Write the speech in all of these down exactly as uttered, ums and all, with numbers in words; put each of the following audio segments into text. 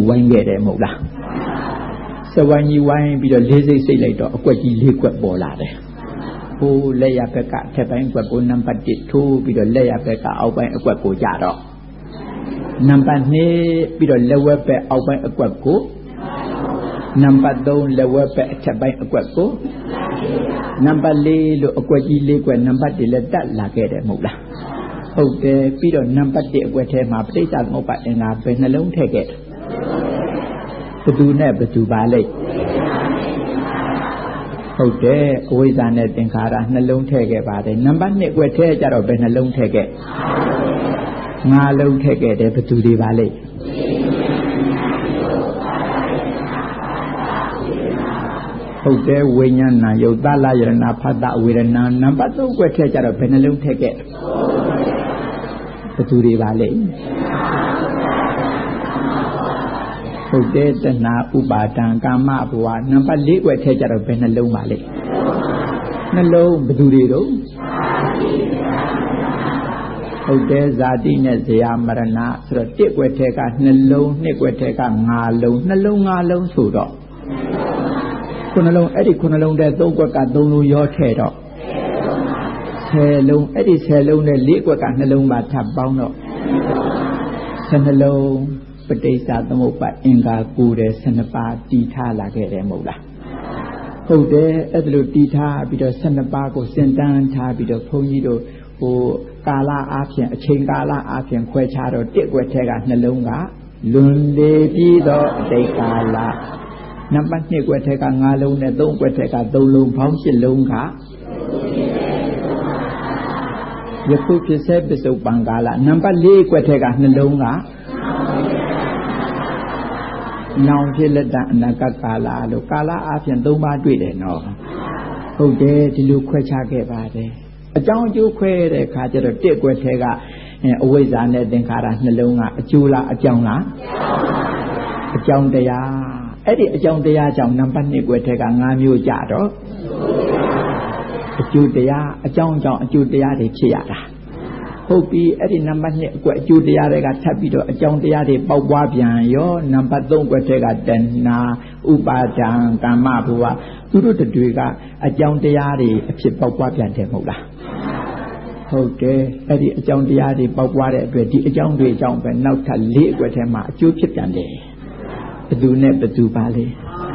ဝိုင်းခဲ့တယ်မဟုတ်လားစဝိုင်းကြီးဝိုင်းပြီးတော့လေးစိတ်စိတ်လိုက်တော့အကွက်ကြီးလေးကွက်ပေါ်လာတယ်ဟိုလက်ရဘက်ကထက်ပိုင်းကွက်ကိုနံပါတ်တစ်ထိုးပြီးတော့လက်ရဘက်ကအောက်ပိုင်းအကွက်ကိုကြတော့နံပါတ်နှစ်ပြီးတော့လက်ဝက်ဘက်အောက်ပိုင်းအကွက်ကိုနံပါတ်သုံးလက်ဝက်ဘက်အထက်ပိုင်းအကွက်ကိုနံပါတ်လေးလို့အကွက်ကြီးလေးကွက်နံပါတ်တစ်လည်းတက်လာခဲ့တယ်မဟုတ်လားဟုတ်တယ်ပြီးတော့နံပါတ်တစ်အကွက်ထဲမှာပဋိစ္စသမုပ္ပါဒ်အင်္ဂါပဲနှလုံးထည့်ခဲ့ဘယ်သူနဲ့ဘယ်သူပါလိမ့်ဟုတ်တယ်အဝိဇ္ဇာနဲ့သင်္ခါရနှလုံးထည့်ခဲ့ပါတယ်နံပါတ်နှစ်အကွက်ထဲကျတော့ဘယ်နှလုံးထည့်ခဲ့ငါးလုံးထည့်ခဲ့တယ်ဘယ်သူတွေပါလိမ့်ဟုတ်တယ်ဝိညာဏယုတ်သလယရဏဖတ်တဝေဒနာနံပါတ်သုံးအကွက်ထဲကျတော့ဘယ်နှလုံးထည့်ခဲ့ဘယ်သူတွေပါလိမ့်ဟုတ်တယ်တဏှာဥပါဒံကာမဘဝနံပါတ်လေးကွက်ထဲကျတော့ဘယ်နှလုံးပါလိမ့်နှလုံးဘယ်သူတွေတော့ဟုတ်တယ်ဇာတိနဲ့ဇရာမရဏဆိုတော့တစ်ကွက်ထဲကနှလုံးနှစ်ကွက်ထဲကငါးလုံးနှလုံးငါးလုံးဆိုတော့ခုနှလုံးအဲ့ဒီခုနှလုံးတဲ့သုံးကွက်ကသုံးလုံးရောထဲတော့ဆယ်လုံးအဲ့ဒီဆယ်လုံးနဲ့လေးကွက်ကနှလုံးပါထပ်ပေါင်းတော့ဆယ်နှလုံးပဋိစ္စသမုပ္ပါဒ်အင်္ဂါကိုယ်တဲ့ဆယ်နှစ်ပါးတည်ထားလာခဲ့တယ်မဟုတ်လားဟုတ်တယ်အဲ့ဒါလိုတည်ထားပြီးတော့ဆယ်နှစ်ပါးကိုစဉ်းတန်းထားပြီးတော့ဘုန်းကြီးတို့ဟိုကာလအားဖြင့်အချိန်ကာလအားဖြင့်ခွဲခြားတော့တစ်ကွက်ထဲကနှလုံးကလွန်လေပြီးတော့အတိတ်ကာလနံပါတ်နှစ်ကွက်ထဲကငါးလုံးနဲ့သုံးကွက်ထဲကသုံးလုံးပေါင်းရှစ်လုံးကယခုဖြစ်စေပစ္စုပန်ကာလနံပါတ်လေးကွက်ထဲကနှလုံးကနောင်ဖြစ်လက်တအနာဂတ်ကာလလို့ကာလအားဖြင့်သုံးပါးတွေ့တယ်နော်ဟုတ်တယ်ဒီလိုခွဲခြားခဲ့ပါတယ်အကြောင်းအကျိုးခွဲတဲ့အခါကျတော့တစ်ကွက်ထဲကအဝိဇ္ဇာနဲ့သင်္ခါရနှလုံးကအကျိုးလားအကြောင်းလားအကြောင်းတရားအဲ့ဒီအကြောင်းတရားကြောင့်နံပါတ်နှစ်ကွက်ထဲကငါးမျိုးကြတော့အကျိုးတရားအကြောင်းကြောင့်အကျိုးတရားတွေဖြစ်ရတာဟုတ်ပြီအဲ့ဒီနံပါတ်နှစ်အကွက်အကျိုးတရားတွေကထပ်ပြီးတော့အကြောင်းတရားတွေပေါက်ပွားပြန်ရောနံပါတ်သုံးကွက်ထဲကတဏှာဥပါဒံကာမဘဝသူတို့တွေကအကြောင်းတရားတွေအဖြစ်ပေါက်ပွားပြန်တယ်မဟုတ်လားဟုတ်တယ်အဲ့ဒီအကြောင်းတရားတွေပေါက်ပွားတဲ့အတွက်ဒီအကြောင်းတွေအကြောင်းပဲနောက်ထပ်လေးအကွက်ထဲမှာအကျိုးဖြစ်ပြန်တယ်ဘယ်သူနဲ့ဘယ်သူပါလဲ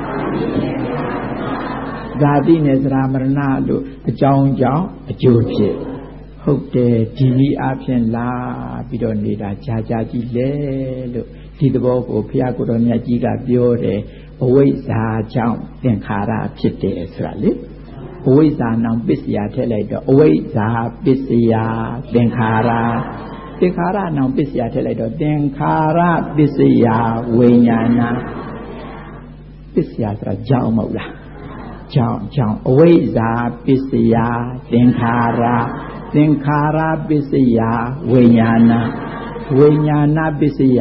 ဇာတိနဲ့ဇရာမရဏလို့အကြောင်းကြောင့်အကျိုးဖြစ်ဟုတ်တယ်ဒီနည်းအားဖြင့်လာပြီးတော့နေတာကြာကြာကြီးလေလို့ဒီသဘောကိုဘုရားကိုယ်တော်မြတ်ကြီးကပြောတယ်အဝိဇ္ဇာကြောင့်သင်္ခါရဖြစ်တယ်ဆိုတာလေအဝိဇ္ဇာနောင်ပစ္စယထည့်လိုက်တော့အဝိဇ္ဇာပစ္စယသင်္ခါရသင်္ခါရနောင်ပစ္စယထည့်လိုက်တော့သင်္ခါရပစ္စယဝိညာဏပစ္စယဆိုတာကြောင့်မဟုတ်လားကြောင့်ကြောင့်အဝိဇ္ဇာပစ္စယသင်္ခါရသင်္ခါရပစ္စယဝိညာဏဝိညာဏပစ္စယ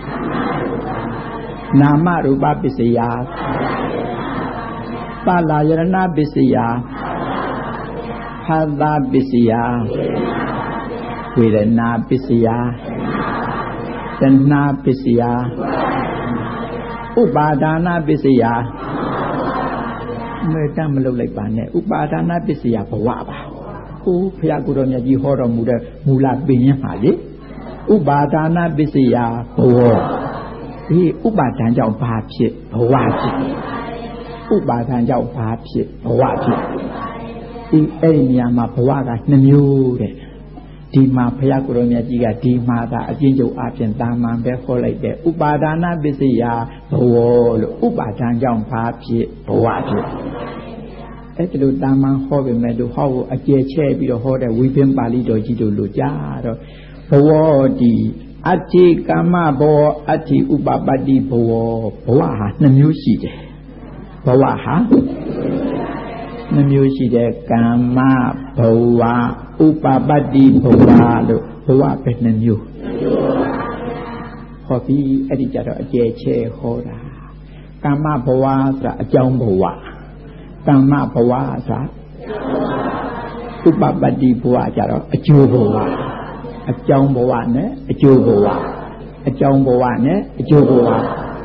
နာမရူပပစ္စယသလယရဏပစ္စယဖသပစ္စယဝေဒနာပစ္စယတဏှာပစ္စယဥပါဒာနာပစ္စယမေတ္တာမလုပ်လိုက်ပါနဲ့ဥပါဒာနာပစ္စယဘဝပါဟိုဘုရားကိုယ်တော်မြတ်ကြီးဟောတော်မူတဲ့မူလပင်ရင်းပါလေဥပါဒာနာပစ္စယဘဝဒီဥပါဒံကြောင့်ဘာဖြစ်ဘဝဖြစ်ဥပါဒံကြောင့်ဘာဖြစ်ဘဝဖြစ်ဒီအဲ့ဒီနေရာမှာဘဝကနှစ်မျိုးတဲ့ဒီမှာဘုရားကိုယ်တော်မြတ်ကြီးကဒီမှာသာအကျဉ်းချုပ်အပြင်တာမန်ပဲခေါ်လိုက်တဲ့ဥပါဒာနာပစ္စယဘဝလို့ဥပါဒံကြောင့်ဘာဖြစ်ဘဝဖြစ်အဲ့ဒီလိုတာမန်ဟောပေမဲ့လို့ဟောကိုအကျယ်ချဲ့ပြီးတော့ဟောတဲ့ဝိပင်ပါဠိတော်ကြီးတို့လို့ကြားတော့ဘဝဒီအတ္တိကမ္မဘောအတ္တိဥပပတ္တိဘောဘဝဟာနှစ်မျိုးရှိတယ်ဘဝဟာနှမျိုးရှိတဲ့ကမ္မဘဝဥပပတ္တိဘဝလို့ဘဝပဲနှမျိုးဟောပြီးအဲ့ဒီကြတော့အကျယ်ချဲဟောတာကမ္မဘဝဆိုတာအကြောင်းဘဝကမ္မဘဝဆိုတာဥပပတ္တိဘဝကြတော့အကျိုးဘဝအကြောင်းဘဝနဲ့အကျိုးဘဝအကြောင်းဘဝနဲ့အကျိုးဘဝ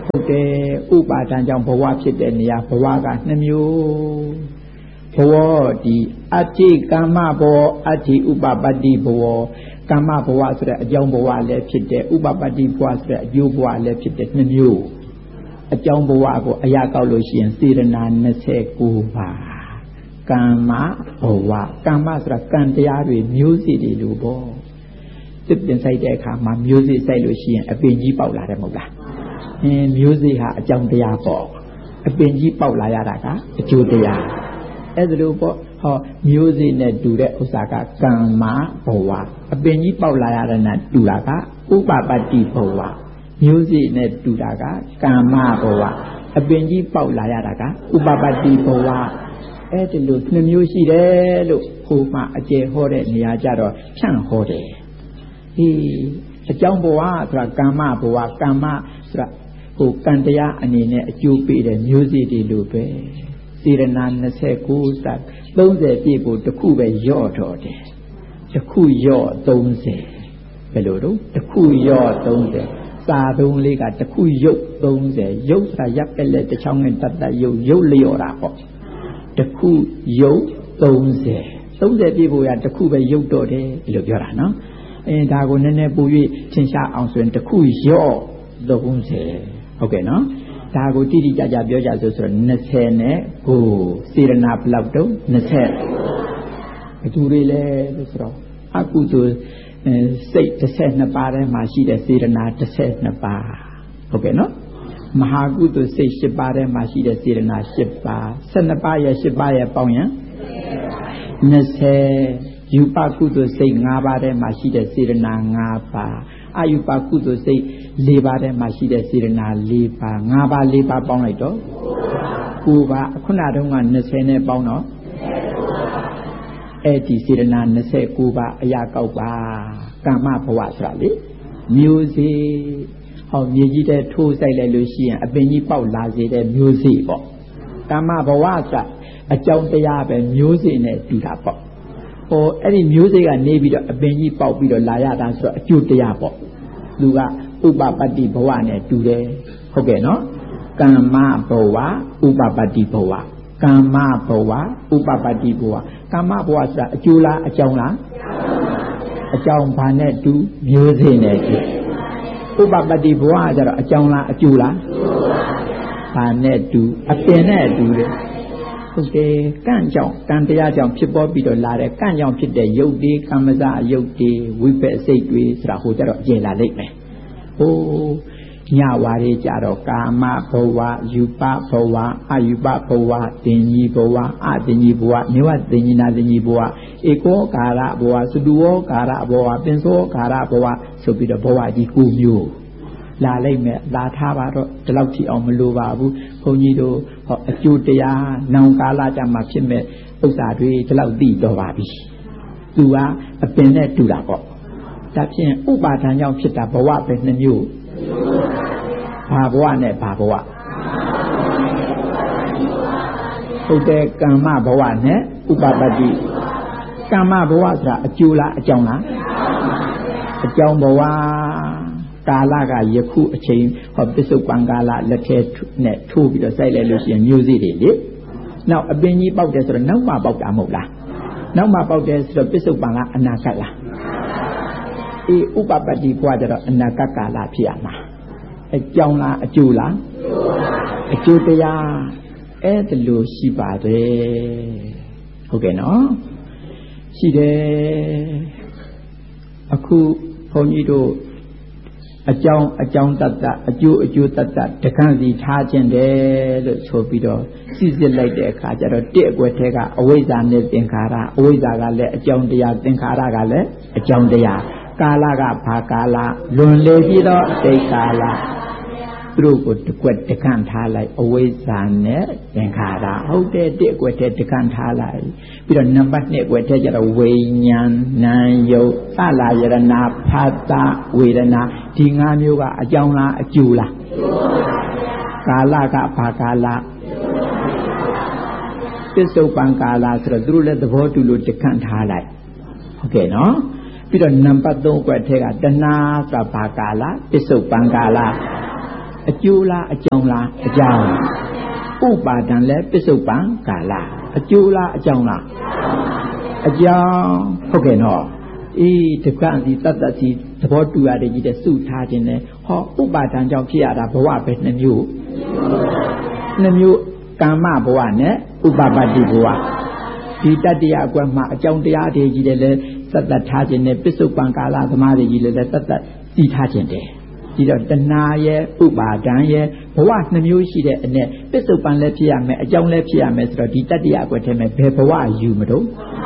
ဟုတ်တယ်ဥပါဒံကြောင့်ဘဝဖြစ်တဲ့နေရာဘဝကနှစ်မျိုးဘဝဒီအတ္တိကမ္မဘဝအတ္တိဥပပတ္တိဘဝကမ္မဘဝဆိုတဲ့အကြောင်းဘဝလည်းဖြစ်တဲ့ဥပပတ္တိဘဝဆိုတဲ့အကျိုးဘဝလည်းဖြစ်တဲ့နှစ်မျိုးအကြောင်းဘဝကိုအရာကောက်လို့ရှိရင်စေတနာยี่สิบเก้าပါးကမ္မဘဝကမ္မဆိုတာကံတရားတွေမျိုးစေ့တွေလို့ပေါ့တစ်ပင်ဆိုင်တဲ့အခါမှာမျိုးစေ့ဆိုင်လို့ရှိရင်အပင်ကြီးပေါက်လာတယ်မဟုတ်လားအင်းမျိုးစေ့ဟာအကြောင်းတရားပေါ့အပင်ကြီးပေါက်လာရတာကအကျိုးတရားအဲ့ဒါလို့ပေါ့ဟောမျိုးစေ့နဲ့တူတဲ့ဥစ္စာကကမ္မဘဝအပင်ကြီးပေါက်လာရတဲ့နဲ့တူတာကဥပပတ္တိဘဝမျိုးစေ့နဲ့တူတာကကမ္မဘဝအပင်ကြီးပေါက်လာရတာကဥပပတ္တိဘဝအဲ့ဒီလိုနှစ်မျိုးရှိတယ်လို့ဟိုမှာအကျေဟောတဲ့နေရာကြတော့ဖြန့်ဟောတယ်ဒီအကြောင်းဘဝဆိုတာကမ္မဘဝကမ္မဆိုတာဟိုကံတရားအနေနဲ့အကျိုးပေးတဲ့မျိုးစေ့တွေလို့ပဲစေရနာยี่สิบเก้าစသုံးဆယ်ပြည့်ဖို့တစ်ခုပဲရော့တော့တယ်တစ်ခုရော့သုံးဆယ်ဘယ်လိုတော့တစ်ခုရော့သုံးဆယ်စာသုံးလေးကတစ်ခုရုပ်သုံးဆယ်ရုပ်ဆိုတာရပ်ပက်လက်တစ်ချောင်းနဲ့တတ်တတ်ရုပ်ရုပ်လျော့တာပေါ့တစ်ခုရုပ်သုံးဆယ်သုံးဆယ်ပြည့်ဖို့ရတစ်ခုပဲရုပ်တော့တယ်လို့ပြောတာနော်အဲဒါကိုနည်းနည်းပို၍သင်ရှားအောင်ဆိုရင်တစ်ခုရော့သုံးဆယ်ဟုတ်ကဲ့နော်ဒါကိုတိတိကျကျပြောကြဆိုဆိုยี่สิบနဲ့ကိုစေရနာဘလောက်တုံးยี่สิบအတူတွေလဲလို့ဆိုတော့အကုသိုလ်စိတ်ยี่สิบ二ပါးထဲမှာရှိတဲ့စေရနာยี่สิบ二ပါးဟုတ်ကဲ့နော်မဟာကုသိုလ်စိတ်၈ပါးထဲမှာရှိတဲ့စေရနာ၈ပါး၁၂ပါးရဲ့၈ပါးရဲ့ပေါင်းရင်ยี่สิบယူပကုသိုလ်စိတ်၅ပါးထဲမှာရှိတဲ့စေရနာ၅ပါးအယူပကုသိုလ်စိတ်၄ပါးထဲမှာရှိတဲ့စေရနာ၄ပါး၅ပါး၄ပါးပေါင်းလိုက်တော့၉ပါးခုနတုန်းကยี่สิบနဲ့ပေါင်းတော့အဲ့ဒီစေရနာยี่สิบเก้าပါးအရာကောက်ပါကမ္မဘဝဆိုတာလေမျိုးစေ့ဟောမြေကြီးတဲ့ထိုးဆိုင်လိုက်လို့ရှိရင်အပင်ကြီးပေါက်လာစေတဲ့မျိုးစေ့ပေါ့ကမ္မဘဝဆိုတာအကြောင်းတရားပဲမျိုးစေ့နဲ့တူတာပေါ့ဟိုအဲ့ဒီမျိုးစေ့ကနေပြီးတော့အပင်ကြီးပေါက်ပြီးတော့လာရတာဆိုတော့အကျိုးတရားပေါ့သူကဥပပတ္တိဘဝနဲ့တူတယ်ဟုတ်ကဲ့နော်ကမ္မဘဝဥပပတ္တိဘဝကမ္မဘဝဥပပတ္တိဘဝကမ္မဘဝဆိုတာအကျိုးလားအကြောင်းလားအကြောင်းဘာနဲ့တူမျိုးစေ့နဲ့တူဥပပတ္တိဘဝကျတော့အကြောင်းလားအကျိုးလားဘာနဲ့တူအပင်နဲ့တူတယ်ဟုတ်တယ်ကံကြောင့်ကံတရားကြောင့်ဖြစ်ပေါ်ပြီးတော့လာတဲ့ကံကြောင့်ဖြစ်တဲ့ယုတ်ဒီကမ္မစယုတ်ဒီဝိပက်စိတ်တွေဆိုတာဟိုကြတော့အကျေလာလိမ့်မယ်ဟိုညဝါရီကြတော့ကာမဘဝယူပဘဝအယူပဘဝတင်ကြီးဘဝအတင်ကြီးဘဝမြေဝတင်ကြီးနာတင်ကြီးဘဝဧကောကာရဘဝစတုဝောကာရဘဝပင်စောကာရဘဝဆိုပြီးတော့ဘဝကြီး၉မျိုးလာလိုက်မယ်လာထားပါတော့ဒီလောက်ထိအောင်မလိုပါဘူးဘုန်းကြီးတို့ဟောအကျိုးတရားနောင်ကာလကြမှာဖြစ်မဲ့ဥစ္စာတွေဒီလောက်သိတော့ပါပြီသူကအပင်နဲ့တူတာပေါ့ဒါဖြင့်ဥပါဒံကြောင့်ဖြစ်တာဘဝပဲနှစ်မျိုးဘာဘဝနဲ့ဘာဘဝဟုတ်တယ်ကမ္မဘဝနဲ့ဥပပတ္တိကမ္မဘဝဆိုတာအကျိုးလားအကြောင်းလားအကြောင်းဘဝကာလကယခုအချိန်ဟောပစ္စုပန်ကာလလက်ထဲနဲ့ထိုးပြီးတော့စိုက်လိုက်လို့ရှိရင်မျိုးစေ့တွေလေနောက်အပင်ကြီးပေါက်တယ်ဆိုတော့နောက်မှပေါက်တာမဟုတ်လားနောက်မှပေါက်တယ်ဆိုတော့ပစ္စုပန်ကအနာဂတ်လားအေးဥပပတ္တိဘဝကျတော့အနာဂတ်ကာလဖြစ်ရမှာအကြောင်းလားအကျိုးလားအကျိုးတရားအဲ့ဒါလို့ရှိပါတယ်ဟုတ်ကဲ့နော်ရှိတယ်အခုဘုန်းကြီးတို့အကြောင်းအကြောင်းတတ္တအကျိုးအကျိုးတတ္တတက္ကန့်စီထားခြင်းတယ်လို့ဆိုပြီးတော့စိစစ်လိုက်တဲ့အခါကျတော့တစ်အကွက်ထဲကအဝိဇ္ဇာနဲ့သင်္ခါရအဝိဇ္ဇာကလည်းအကြောင်းတရားသင်္ခါရကလည်းအကြောင်းတရားကာလကဘာကာလလွန်လေပြီးတော့အတိတ်ကာလသူတို့ကိုတကွက်တက္ကန့်ထားလိုက်အဝိဇ္ဇာနဲ့သင်္ခါရဟုတ်တယ်တစ်အကွက်ထဲတက္ကန့်ထားလိုက်ပြီးတော့နံပါတ်နှစ်အကွက်ထဲကျတော့ဝိညာဉ်နာယုတ်သလာယရဏဖာတဝေဒနာဒီငါးမျိုးကအကြောင်းလားအကျိုးလားကာလကဘာကာလပစ္စုပန်ကာလဆိုတော့သူတို့လည်းသဘောတူလို့တက္ကန့်ထားလိုက်ဟုတ်ကဲ့နော်ပြီးတော့နံပါတ်သုံးအကွက်ထဲကတဏှာဆိုတာဘာကာလပစ္စုပန်ကာလအကျိုးလားအကြောင်းလားအကြောင်းဥပါဒံလည်းပစ္စုပန်ကာလအကျိုးလားအကြောင်းလားအကြောင်းဟုတ်ကဲ့နော်အေးတက္ကစီတတ္တစီသဘောတူရတယ်ကြီးတဲ့စုထားခြင်းနဲ့ဟောဥပါဒံကြောင့်ဖြစ်ရတာဘဝပဲနှမျိုးနှမျိုးကာမဘဝနဲ့ဥပပတ္တိဘဝဒီတတ္တရာအကွက်မှာအကြောင်းတရားတွေကြီးတယ်လဲသတ္တထားခြင်းနဲ့ပစ္စုပန်ကာလသမားတွေကြီးလည်းသတ္တစီထားခြင်းတယ်ဒီတော့တဏှာရဲ့ဥပါဒံရဲ့ဘဝနှမျိုးရှိတဲ့အ내ပစ္စုပန်လည်းဖြစ်ရမယ်အကြောင်းလည်းဖြစ်ရမယ်ဆိုတော့ဒီတတ္တရာအကွက်ထဲမှာဘယ်ဘဝယူမလို့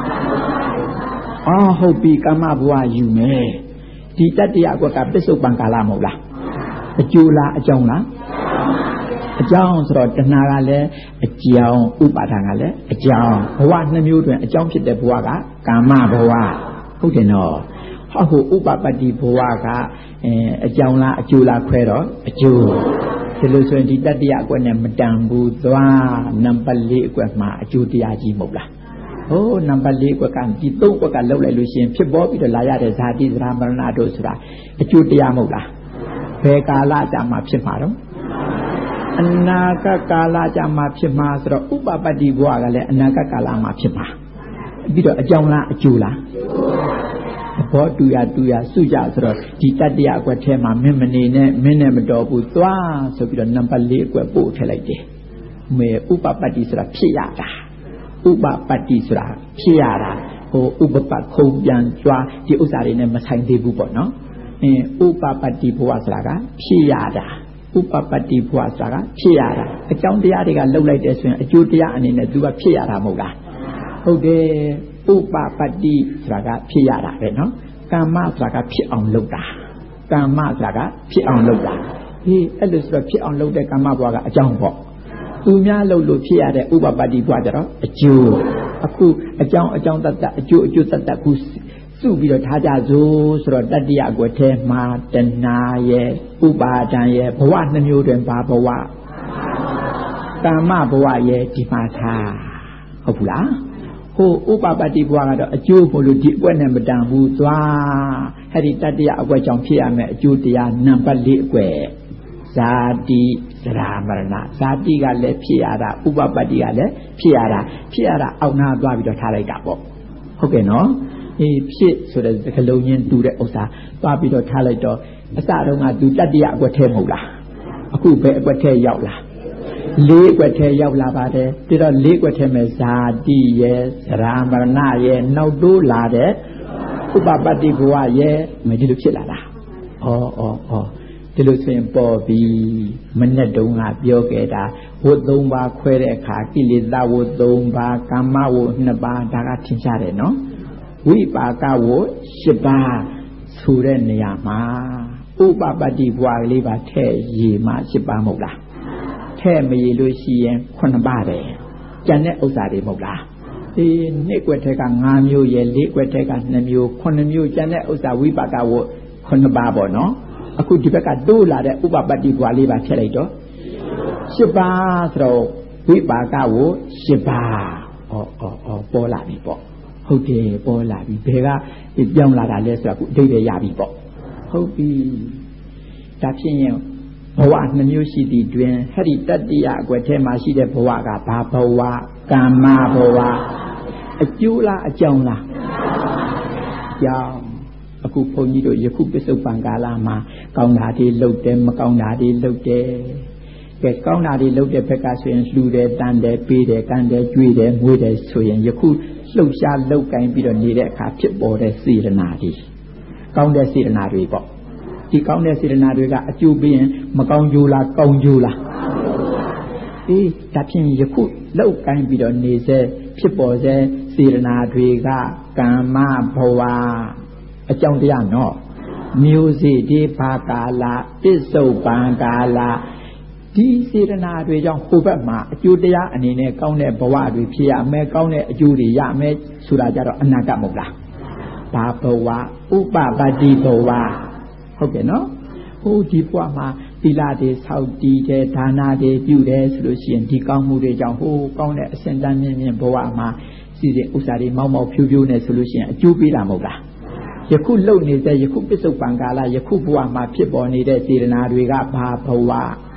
အော်ဟုတ်ပြီကာမဘဝယူမယ်ဒီတတ္တရာအကွက်ကပစ္စုပန်ကာလမဟုတ်လားအကျိုးလားအကြောင်းလားအကြောင်းဆိုတော့တဏှာကလည်းအကြောင်းဥပါဒံကလည်းအကြောင်းဘဝနှမျိုးတွင်အကြောင်းဖြစ်တဲ့ဘဝကကာမဘဝဟုတ်တယ်နော်ဟောဟိုဥပပတ္တိဘဝကအအကြောင်းလားအကျိုးလားခွဲတော့အကျိုးဒီလိုဆိုရင်ဒီတတ္တရာအကွက်နဲ့မတန်ဘူးသွားနံပါတ်၄အကွက်မှာအကျိုးတရားကြီးမဟုတ်လားဟိုနံပါတ်၄အကွက်ကဒီ၃အကွက်ကလောက်လိုက်လို့ရှိရင်ဖြစ်ပေါ်ပြီးတော့လာရတဲ့ဇာတိသရမရဏတို့ဆိုတာအကျိုးတရားမဟုတ်လားဘယ်ကာလကြာမှဖြစ်မှာတော့အနာဂတ်ကာလကြာမှဖြစ်မှာဆိုတော့ဥပပတ္တိဘဝကလည်းအနာဂတ်ကာလမှာဖြစ်မှာပြီးတော့အကြောင်းလားအကျိုးလားဘောတူရတူရစုကြဆိုတော့ဒီတတ္တရာအကွက်ထဲမှာမင်းမနေနဲ့မင်းနဲ့မတော်ဘူးသွားဆိုပြီးတော့နံပါတ်၄အကွက်ပို့ထည့်လိုက်တယ်မေဥပပတ္တိဆိုတာဖြစ်ရတာဥပပတ္တိဆိုတာဖြစ်ရတာဟိုဥပပတ်ခုံပြန်ကြွားဒီဥစ္စာတွေနဲ့မဆိုင်သေးဘူးပေါ့နော်အင်းဥပပတ္တိဘဝဆိုတာကဖြစ်ရတာဥပပတ္တိဘဝဆိုတာကဖြစ်ရတာအကြောင်းတရားတွေကလှုပ်လိုက်တဲ့ဆိုရင်အကျိုးတရားအနေနဲ့သူကဖြစ်ရတာမဟုတ်လားဟုတ်တယ်ဥပပတ္တိဆိုတာကဖြစ်ရတာပဲနော်ကာမဆိုတာကဖြစ်အောင်လုပ်တာကာမဆိုတာကဖြစ်အောင်လုပ်တာဟေးအဲ့လိုဆိုတော့ဖြစ်အောင်လုပ်တဲ့ကာမဘဝကအကြောင်းပေါ့သူများလုပ်လို့ဖြစ်ရတဲ့ဥပပတ္တိဘဝကြတော့အကျိုးအခုအကြောင်းအကြောင်းတတ်တတ်အကျိုးအကျိုးတတ်တတ်ခုစုပြီးတော့ထားကြစို့ဆိုတော့တတ္တရာအကွက်ထဲမှာတဏှာရဲ့ဥပါဒံရဲ့ဘဝနှမျိုးတွင်ဘာဘဝကာမဘဝရဲ့ဒီမှာထားဟုတ်ဘူးလားဟိုဥပပတ္တိဘဝကတော့အကျိုးမို့လို့ဒီအကွက်နဲ့မတန်ဘူးသွားအဲ့ဒီတတ္တရာအကွက်ကြောင့်ဖြစ်ရမယ်အကျိုးတရားနံပါတ်၄အကွက်ဇာတိသရမရဏဇာတိကလည်းဖြစ်ရတာဥပပတ္တိကလည်းဖြစ်ရတာဖြစ်ရတာအောက်နာသွားပြီးတော့ထားလိုက်တာပေါ့ဟုတ်ကဲ့နော်အေးဖြစ်ဆိုတဲ့စကလုံးချင်းတူတဲ့ဥစ္စာသွားပြီးတော့ထားလိုက်တော့အစတုန်းကသူတတ္တရာအကွက်ထဲမဟုတ်လားအခုဘယ်အကွက်ထဲရောက်လာလေးအကွက်ထဲရောက်လာပါတယ်ပြီးတော့လေးအကွက်ထဲမှာဇာတိရဲ့သရမရဏရဲ့နောက်တိုးလာတဲ့ဥပပတ္တိဘဝရဲ့မဒီလိုဖြစ်လာတာဩဩဩဒီလိုဆိုရင်ပေါ်ပြီးမနဲ့တုန်းကပြောခဲ့တာဝတ်သုံးပါးခွဲတဲ့အခါကိလေသာဝတ်သုံးပါးကာမဝတ်နှစ်ပါးဒါကထင်ရှားတယ်နော်ဝိပါကဝတ်ရှစ်ပါးဆိုတဲ့နေရာမှာဥပပတ္တိဘဝကလေးပါထဲ့ရေမှရှစ်ပါးမဟုတ်လားထဲ့မရေလို့ရှိရင်ခုနှစ်ပါးပဲကျန်တဲ့ဥစ္စာတွေမဟုတ်လားဒီနှစ်ကွက်ထဲက၅မျိုးရဲ့လေးကွက်ထဲက၂မျိုးခုနှစ်မျိုးကျန်တဲ့ဥစ္စာဝိပါကဝတ်ခုနှစ်ပါးပေါ့နော်အခုဒီဘက်ကတိုးလာတဲ့ဥပပတ္တိဘဝလေးပါထည့်လိုက်တော့ရှစ်ပါးဆိုတော့ဝိပါကဝတ်ရှစ်ပါးဩဩဩပေါ်လာပြီပေါ့ဟုတ်တယ်ပေါ်လာပြီဘယ်ကပြောင်းလာတာလဲဆိုတော့အခုအဓိပ္ပာယ်ရပြီပေါ့ဟုတ်ပြီဒါဖြစ်ရင်ဘဝနှမျိုးရှိသည့်တွင်ဟဲ့ဒီတတ္တိယအကွက်ထဲမှာရှိတဲ့ဘဝကဘာဘဝကာမဘဝအကျိုးလားအကြောင်းလားအကြောင်းအခုဘုန်းကြီးတို့ယခုပစ္စုပန်ကာလမှာကောင်းတာတွေလုပ်တယ်မကောင်းတာတွေလုပ်တယ်ကဲကောင်းတာတွေလုပ်တဲ့ဘက်ကဆိုရင်လှူတယ်တန်းတယ်ပေးတယ်ကမ်းတယ်ကြွေးတယ်ငွေတယ်ဆိုရင်ယခုလှုပ်ရှားလှုပ်ကိုင်းပြီးတော့နေတဲ့အခါဖြစ်ပေါ်တဲ့စေတနာတွေကောင်းတဲ့စေတနာတွေပေါ့ဒီကောင်းတဲ့စေတနာတွေကအကျိုးပေးရင်မကောင်းကျိုးလားကောင်းကျိုးလားအေးဒါဖြင့်ယခုလှုပ်ကိုင်းပြီးတော့နေစေဖြစ်ပေါ်စေစေတနာတွေကကာမဘဝအကြောင်းတရားနော်မျိုးစေ့ဒီဘာကာလပစ္စုပန်ကာလဒီစေတနာတွေကြောင့်ဟိုဘက်မှာအကျိုးတရားအနေနဲ့ကောင်းတဲ့ဘဝတွေဖြစ်ရမယ်ကောင်းတဲ့အကျိုးတွေရမယ်ဆိုတာကြတော့အနာဂတ်မဟုတ်လားဘာဘဝဥပပတ္တိဘဝဟုတ်ကဲ့နော်ဟိုဒီဘဝမှာသီလတွေဆောက်တည်တယ်ဒါနတွေပြုတယ်ဆိုလို့ရှိရင်ဒီကောင်းမှုတွေကြောင့်ဟိုကောင်းတဲ့အစဉ်တန်းမြင့်မြင့်ဘဝမှာစီစဉ်ဥစ္စာတွေမောက်မောက်ဖြူဖြူနဲ့ဆိုလို့ရှိရင်အကျိုးပေးတာမဟုတ်လားယခုလုံနေတဲ့ယခုပစ္စုပန်ကာလယခုဘဝမှာဖြစ်ပေါ်နေတဲ့စေတနာတွေကဘာဘဝ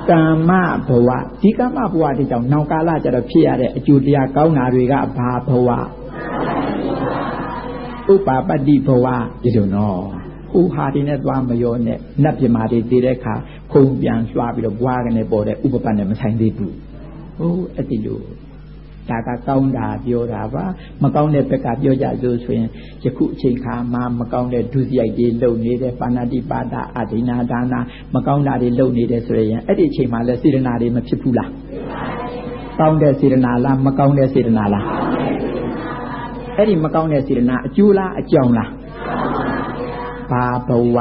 ကာမဘဝဒီကာမဘဝတွေကြောင့်နောင်ကာလကျတော့ဖြစ်ရတဲ့အကျိုးတရားကောင်းတာတွေကဘာဘဝဥပပတ္တိဘဝဒီလိုနော်ဟိုဟာဒီနဲ့သွားမရောနဲ့နတ်ပြမာတွေတည်တဲ့အခါခုံပြန်ရွှားပြီးတော့ဘွားကနေပေါ်တဲ့ဥပပတ်နဲ့မဆိုင်သေးဘူးဟိုအဲ့ဒီလိုဒါကကောင်းတာပြောတာပါမကောင်းတဲ့ဘက်ကပြောကြစို့ဆိုရင်ယခုအချိန်ခါမှာမကောင်းတဲ့ဒုစရိုက်တွေလုပ်နေတဲ့ပါဏာတိပါဒအဒိနာဒါနာမကောင်းတာတွေလုပ်နေတယ်ဆိုရင်အဲ့ဒီအချိန်မှာလဲစေတနာတွေမဖြစ်ဘူးလားကောင်းတဲ့စေတနာလားမကောင်းတဲ့စေတနာလားအဲ့ဒီမကောင်းတဲ့စေတနာအကျိုးလားအကြောင်းလားဘာဘဝ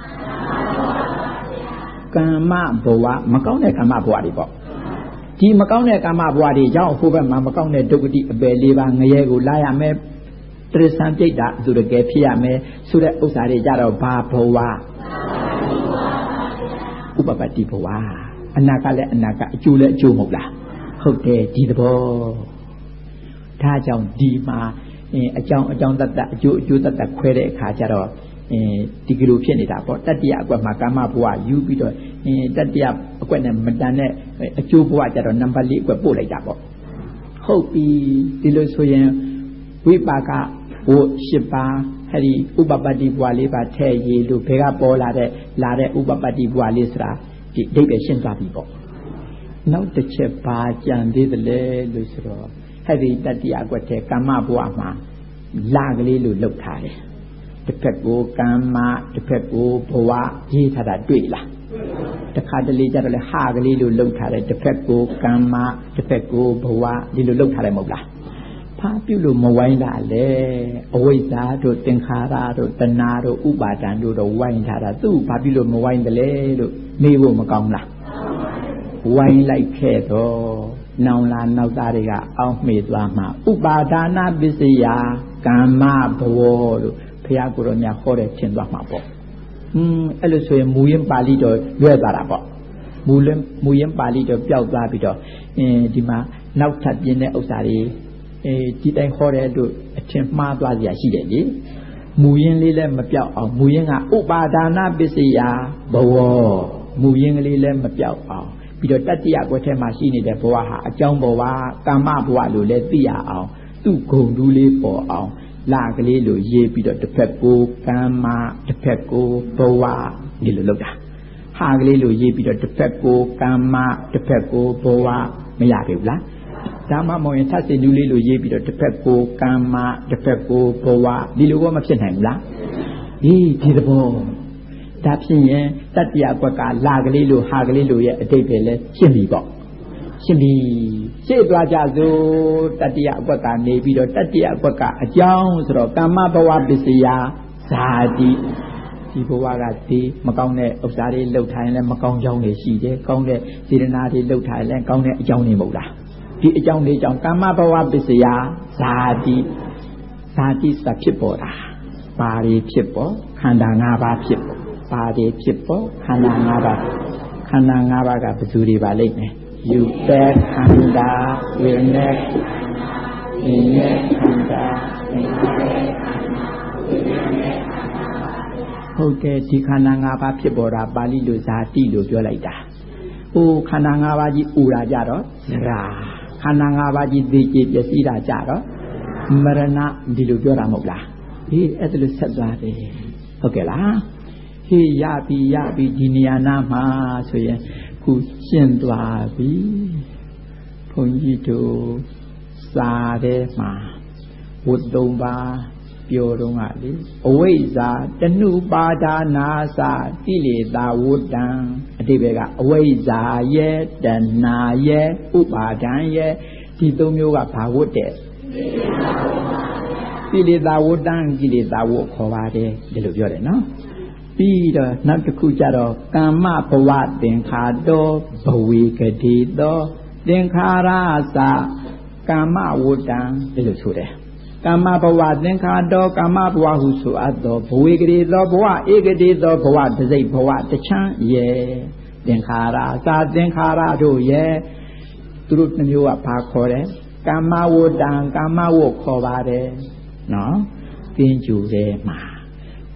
ကာမဘဝမကောင်းတဲ့ကာမဘဝတွေပေါ့ဒီမကောင်းတဲ့ကာမဘဝတွေကြောင့်ဟိုဘက်မှာမကောင်းတဲ့ဒုက္ခတိအပယ်လေးပါငရဲကိုလာရမယ်တရစ္ဆာန်ပြိတ္တာဆိုတကယ်ဖြစ်ရမယ်ဆိုတဲ့ဥစ္စာတွေကြတော့ဘာဘဝဥပပတ္တိဘဝအနာကလည်းအနာကအကျိုးလည်းအကျိုးမဟုတ်လားဟုတ်တယ်ဒီသဘောဒါကြောင့်ဒီမှာအကြောင်းအကြောင်းတတ်တတ်အကျိုးအကျိုးတတ်တတ်ခွဲတဲ့အခါကျတော့ဒီကလိုဖြစ်နေတာပေါ့တတ္တိယအကွက်မှာကာမဘဝယူပြီးတော့တတ္တိယအကွက်နဲ့မတန်တဲ့အကျိုးဘဝကျတော့နံပါတ်လေးအကွက်ပို့လိုက်တာပေါ့ဟုတ်ပြီဒီလိုဆိုရင်ဝိပါကဘုရှစ်ပါးအဲ့ဒီဥပပတ္တိဘဝလေးပါထဲ့ရည်လို့ဘယ်ကပေါ်လာတဲ့လာတဲ့ဥပပတ္တိဘဝလေးဆိုတာဒီအဓိပ္ပာယ်ရှင်းသွားပြီပေါ့နောက်တစ်ချက်ပါကြံသေးတယ်လေလို့ဆိုတော့အဲ့ဒီတတ္တိယအကွက်ထဲကာမဘဝမှာလာကလေးလို့လောက်ထားတယ်တစ်ဖက်ကိုကာမတစ်ဖက်ကိုဘဝရေးထားတာတွေ့လားတခါတလေကြတော့လေဟာကလေးလို့လှုပ်ထားတယ်တစ်ဖက်ကိုကာမတစ်ဖက်ကိုဘဝဒီလိုလှုပ်ထားတယ်မဟုတ်လားဖာပြုလို့မဝိုင်းတာလေအဝိဇ္ဇာတို့သင်္ခါရတို့တဏှာတို့ဥပါဒံတို့တော့ဝိုင်းထားတာသူ့ဘာပြုလို့မဝိုင်းတယ်လေလို့မေးဖို့မကောင်းလားဝိုင်းလိုက်ခဲ့တော့နောင်လာနောက်သားတွေကအောက်မေ့သွားမှာဥပါဒါနပစ္စယကာမဘဝလို့ဘုရားကိုယ်တော်များဟောတယ်ထင်သွားမှာပေါ့อืมအဲ့လိုဆိုရင်မူရင်းပါဠိတော်လွဲသွားတာပေါ့မူလမူရင်းပါဠိတော်ပျောက်သွားပြီးတော့အင်းဒီမှာနောက်ထပ်ပြင်းတဲ့ဥစ္စာတွေအဲဒီတိုင်းဟောတဲ့အတွက်အထင်မှားသွားစရာရှိတယ်လေမူရင်းလေးလည်းမပြောက်အောင်မူရင်းကဥပါဒါနပစ္စယဘဝမူရင်းကလေးလည်းမပြောက်အောင်ပြီးတော့တတ္တိယဘဝထဲမှာရှိနေတဲ့ဘဝဟာအကြောင်းဘဝကာမဘဝလို့လည်းသိရအောင်သူ့ဂုဏ်ထူးလေးပေါ်အောင်လာကလေးလိုရေးပြီးတော့တစ်ဖက်ကိုကာမတစ်ဖက်ကိုဘဝဒီလိုလုပ်တာဟာကလေးလိုရေးပြီးတော့တစ်ဖက်ကိုကာမတစ်ဖက်ကိုဘဝမရပြီဘူးလားဒါမှမဟုတ်ရင်ထပ်စီနူးလေးလိုရေးပြီးတော့တစ်ဖက်ကိုကာမတစ်ဖက်ကိုဘဝဒီလိုတော့မဖြစ်နိုင်ဘူးလားဒီဒီသဘောဒါဖြစ်ရင်တတ္တိယဘက်ကလာကလေးလိုဟာကလေးလိုရဲ့အတိတ်ပဲလဲရှင်းပြီပေါ့ရှင်းပြီရှေ့သွားကြစို့တတ္တိယအကွက်ကနေပြီးတော့တတ္တိယအကွက်ကအကြောင်းဆိုတော့ကာမဘဝပစ္စယဇာတိဒီဘဝကဒီမကောင်းတဲ့ဥစ္စာတွေလှုပ်ထိုင်လဲမကောင်းကြောင်းတွေရှိတယ်ကောင်းတဲ့စေတနာတွေလှုပ်ထိုင်လဲကောင်းတဲ့အကြောင်းတွေမဟုတ်လားဒီအကြောင်းတွေကြောင့်ကာမဘဝပစ္စယဇာတိဇာတိစဖြစ်ပေါ်တာပါရီဖြစ်ပေါ်ခန္ဓာ၅ပါးဖြစ်ပေါ်ပါရီဖြစ်ပေါ်ခန္ဓာ၅ပါးခန္ဓာ၅ပါးကဘယ်သူတွေပါလိမ့်မယ်ယူတဲ့ခန္ဓာဝိညာဉ်ဒီရဲ့ခန္ဓာဟုတ်ကဲ့ဒီခန္ဓာ၅ပါးဖြစ်ပေါ်တာပါဠိလိုဇာတိလို့ပြောလိုက်တာ။အိုခန္ဓာ၅ပါးကြီးဥရာကြတော့ဇရာခန္ဓာ၅ပါးကြီးသိကြပျက်စီးတာကြတော့မရဏဒီလိုပြောတာမဟုတ်လား။ဟေးအဲ့ဒါလိုဆက်သွားတယ်ဟုတ်ကဲ့လား။ဟေးရပြီရပြီဒီနေရာနာမှာဆိုရင်ခုရှင်းသွားပြီဘုန်းကြီးတို့စာထဲမှာဝတ္တုံပါပြောတော့ကလေအဝိဇ္ဇာတဏှုပါဒါနာသကိလေသာဝတ္တံအတိပ္ပယ်ကအဝိဇ္ဇာရဲ့တဏှာရဲ့ဥပါဒံရဲ့ဒီသုံးမျိုးကဘာဝတ်တဲ့ကိလေသာဝတ္တံကိလေသာဝတ်ခေါ်ပါတယ်ဒီလိုပြောတယ်နော်ပြီးတော့နောက်တစ်ခုကျတော့ကာမဘဝသင်္ခါတောဘဝေကတိတောသင်္ခါရသကာမဝတ္တံဒီလိုဆိုတယ်ကာမဘဝသင်္ခါတောကာမဘဝဟုဆိုအပ်သောဘဝေကတိသောဘဝဧကတိသောဘဝတစိတ်ဘဝတချမ်းရဲ့သင်္ခါရသာသင်္ခါရတို့ရဲ့သူတို့နှမျိုးကဘာခေါ်တယ်ကာမဝတ္တံကာမဝတ်ခေါ်ပါတယ်နော်သင်္ကြူထဲမှာဩ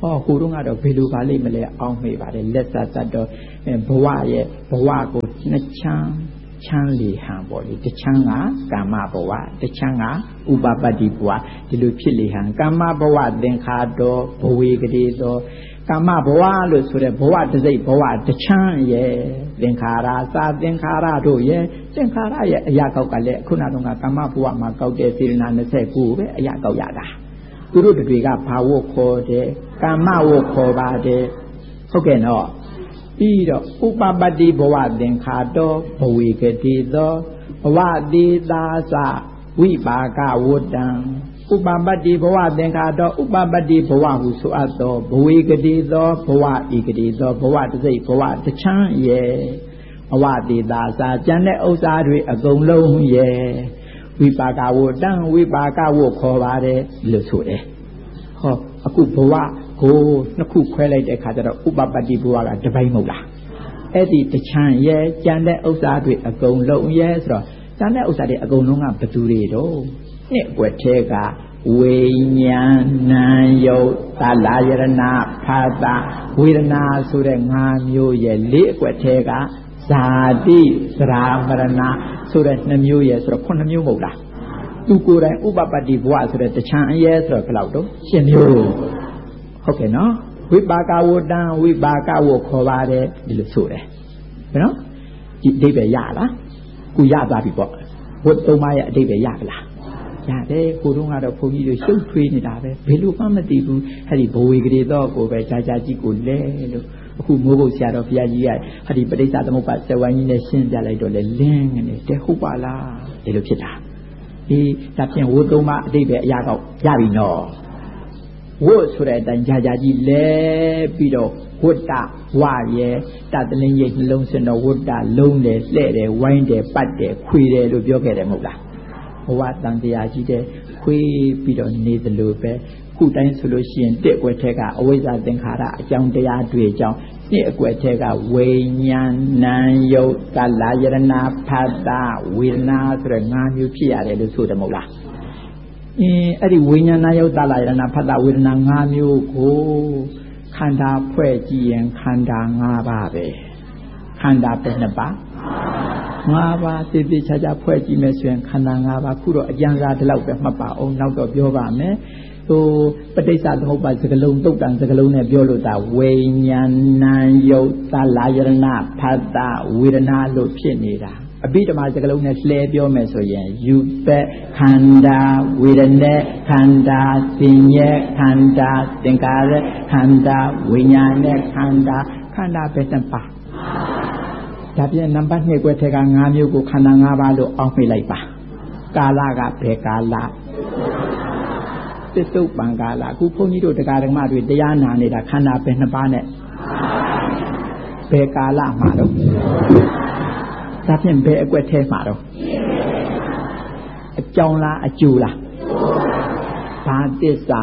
ဟောဟိုတုန်းကတော့ဘယ်လိုပါလိမ့်မလဲအောင်းမိပါတယ်လက်ဆက်သက်တော့ဘဝရဲ့ဘဝကိုနှစ်ချမ်းချမ်းလေဟန်ပေါ့လေတစ်ချမ်းကကာမဘဝတစ်ချမ်းကဥပပတ္တိဘဝဒီလိုဖြစ်လေဟန်ကာမဘဝသင်္ခါတော်ဘဝေကတိတော်ကာမဘဝလို့ဆိုတဲ့ဘဝတစ်စိတ်ဘဝတစ်ချမ်းရဲ့သင်္ခါရစာသင်္ခါရတို့ရဲ့သင်္ခါရရဲ့အရာကောက်ကလည်းခုနကကာမဘဝမှာကောက်တဲ့စေတနာยี่สิบเก้าပဲအရာကောက်ရတာသူတို့တွေကဘာဝတ်ခေါ်တယ်ကာမဝတ်ခေါ်ပါတယ်ဟုတ်ကဲ့နော်ပြီးတော့ဥပပတ္တိဘဝသင်္ခါတော်ဘဝေကတိသောဘဝတိသာသဝိပါကဝတ္တံဥပပတ္တိဘဝသင်္ခါတော်ဥပပတ္တိဘဝဟုဆိုအပ်သောဘဝေကတိသောဘဝဧကတိသောဘဝတစ်စိတ်ဘဝတစ်ချမ်းရဲ့ဘဝတိသာသကျန်တဲ့ဥစ္စာတွေအကုန်လုံးရဲ့ဝိပါကဝတ္တံဝိပါကဝတ်ခေါ်ပါတယ်လို့ဆိုတယ်ဟောအခုဘဝကိုနှစ်ခုခွဲလိုက်တဲ့အခါကျတော့ဥပပတ္တိဘဝကတစ်ပိုင်းမဟုတ်လားအဲ့ဒီတချမ်းရဲ့ကြံတဲ့ဥစ္စာတွေအကုန်လုံးရဲ့ဆိုတော့ကြံတဲ့ဥစ္စာတွေအကုန်လုံးကဘယ်သူတွေတော့နှစ်ွက်ထဲကဝိညာဏ်နာယုတ်သလာယရဏဖာတာဝေဒနာဆိုတဲ့ငါးမျိုးရဲ့လေးအွက်ထဲကဇာတိသရာမရဏဆိုတဲ့နှစ်မျိုးရဲ့ဆိုတော့ခုနှစ်မျိုးမဟုတ်လားသူကိုယ်တိုင်ဥပပတ္တိဘဝဆိုတဲ့တချမ်းအရဲဆိုတော့ဘယ်လောက်တော့ရှင်းမျိုးဟုတ်ကဲ့နော်ဝိပါကဝတ္တံဝိပါကဝတ်ခေါ်ပါတယ်ဒီလိုဆိုတယ်ဘယ်နော်ဒီအဓိပ္ပာယ်ရလားခုရသွားပြီပေါ့ဝတ်သုံးပါးရဲ့အဓိပ္ပာယ်ရပါလားရတယ်ကိုတုန်းကတော့ဘုန်းကြီးတို့ရှုပ်ထွေးနေတာပဲဘယ်လိုမှမသိဘူးအဲ့ဒီဘဝေကလေးတော့ကိုပဲကြာကြာကြီးကိုလဲလို့အခုမိုးကုတ်ဆရာတော်ဘုရားကြီးကအဲ့ဒီပဋိစ္စသမုပ္ပါစဝိုင်းကြီးနဲ့ရှင်းပြလိုက်တော့လေလင်းနေတယ်ဟုတ်ပါလားဒီလိုဖြစ်တာဒီဒါဖြင့်ဝတ်သုံးပါးအဓိပ္ပာယ်အရာကောက်ရပြီနော်ဝတ်ဆိုတဲ့အတိုင်းကြာကြာကြီးလဲပြီးတော့ဝတ္တဝရဲတတလင်းရိပ်နှလုံးစင်တော်ဝတ္တလုံးတယ်လှဲ့တယ်ဝိုင်းတယ်ပတ်တယ်ခွေတယ်လို့ပြောခဲ့တယ်မဟုတ်လားဘဝတန်တရားကြီးတဲ့ခွေပြီးတော့နေသလိုပဲခုတိုင်းဆိုလို့ရှိရင်တစ်အကွက်ထဲကအဝိဇ္ဇသင်္ခါရအကြောင်းတရားတွေအကြောင်းနှစ်အကွက်ထဲကဝိညာဏ်နာယုတ်သလာယရဏဖတ်တာဝေဒနာဆိုတဲ့ငါးမျိုးဖြစ်ရတယ်လို့ဆိုတယ်မဟုတ်လားအင်းအဲ့ဒီဝိညာဏယုတ်သလာယရဏဖတ်တာဝေဒနာငါးမျိုးကိုခန္ဓာဖွဲ့ကြည့်ရင်ခန္ဓာငါးပါးပဲခန္ဓာပဲနှစ်ပါးငါးပါးသေသေးချာချာဖွဲ့ကြည့်မယ်ဆိုရင်ခန္ဓာငါးပါးခုတော့အကျဉ်းစားဒီလောက်ပဲမှတ်ပါအောင်နောက်တော့ပြောပါမယ်ဟိုပဋိစ္စသမုပ္ပါစကလုံးတုတ်တန်စကလုံးနဲ့ပြောလို့တာဝိညာဏံယုတ်သလာယရဏဖတ်တာဝေဒနာလို့ဖြစ်နေတာအဘိဓမ္မာစကလုံးနဲ့လှည့်ပြောမယ်ဆိုရင်ယူပက်ခန္ဓာဝေဒနာခန္ဓာသင်ញေခန္ဓာသင်္ကာရခန္ဓာဝိညာဏ်ခန္ဓာခန္ဓာပဲတပါဒါပြန်နံပါတ်နှစ်ခွဲထဲကငါးမျိုးကိုခန္ဓာငါးပါးလို့အောက်မိလိုက်ပါကာလကဘယ်ကာလသစ္စုပ္ပံကာလအခုဘုန်းကြီးတို့တရားဓမ္မတွေတရားနာနေတာခန္ဓာပဲနှစ်ပါးနဲ့ဘယ်ကာလမှာတော့ဒါဖြင့်ဘယ်အကွက်ထဲမှာတော့အကြောင်းလားအကျိုးလားဘာသစ္စာ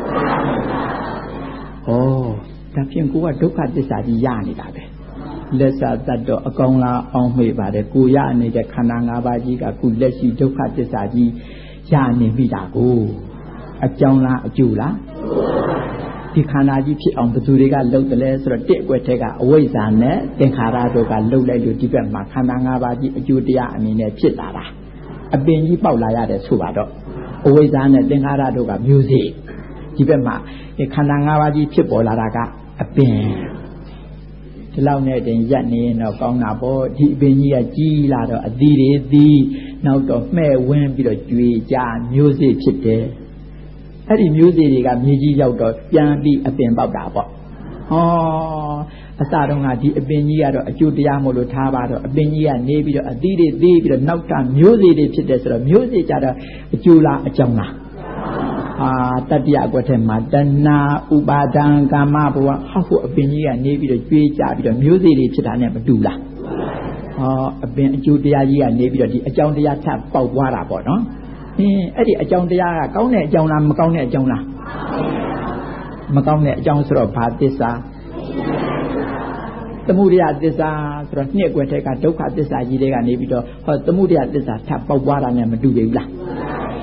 ဩဒါဖြင့်ကိုကဒုက္ခသစ္စာကြီးရနေတာပဲလက်စာတတ်တော့အကောင်လားအောင်မေ့ပါတယ်ကိုရနေတဲ့ခန္ဓာ၅ပါးကြီးကခုလက်ရှိဒုက္ခသစ္စာကြီးရနေမိတာကိုအကြောင်းလားအကျိုးလားဒီခန္ဓာကြီးဖြစ်အောင်ဘယ်သူတွေကလှုပ်တယ်လဲဆိုတော့တစ်အကွက်ထဲကအဝိဇ္ဇာနဲ့သင်္ခါရတို့ကလှုပ်လိုက်လို့ဒီဘက်မှာခန္ဓာ၅ပါးကြီးအကျိုးတရားအနေနဲ့ဖြစ်လာတာအပင်ကြီးပေါက်လာရတယ်ဆိုပါတော့အဝိဇ္ဇာနဲ့သင်္ခါရတို့ကမျိုးစေ့ဒီဘက်မှာဒီခန္ဓာ၅ပါးကြီးဖြစ်ပေါ်လာတာကအပင်ဒီလောက်နဲ့တင်ရက်နေရင်တော့ကောင်းတာပေါ့ဒီအပင်ကြီးကကြီးလာတော့အသီးတွေသီးနောက်တော့မှဲ့ဝင်းပြီးတော့ကြွေကြမျိုးစေ့ဖြစ်တယ်အဲ့ဒီမျိုးစေ့တွေကမြေကြီးရောက်တော့ပြန်ပြီးအပင်ပေါက်တာပေါ့ဟောအစတုန်းကဒီအပင်ကြီးကတော့အကျိုးတရားမို့လို့ထားပါတော့အပင်ကြီးကနေပြီးတော့အသီးတွေသေးပြီးတော့နောက်ထပ်မျိုးစေ့တွေဖြစ်တယ်ဆိုတော့မျိုးစေ့ကြတော့အကျိုးလားအကြောင်းလားအာတတ္တယအကွက်ထဲမှာတဏှာဥပါဒံကာမဘဝဟောဖို့အပင်ကြီးကနေပြီးတော့ကြွေးကြပြီးတော့မျိုးစေ့တွေဖြစ်တာနဲ့မတူလားဟောအပင်အကျိုးတရားကြီးကနေပြီးတော့ဒီအကြောင်းတရားထပ်ပေါက်သွားတာပေါ့နော်အင်းအဲ့ဒီအကြောင်းတရားကကောင်းတဲ့အကြောင်းလားမကောင်းတဲ့အကြောင်းလားမကောင်းတဲ့အကြောင်းဆိုတော့ဘာသစ္စာသမုဒယသစ္စာဆိုတော့နှစ်ကွယ်ထဲကဒုက္ခသစ္စာကြီးတွေကနေပြီးတော့ဟောသမုဒယသစ္စာထပ်ပေါက်သွားတာနဲ့မတူဘူးလား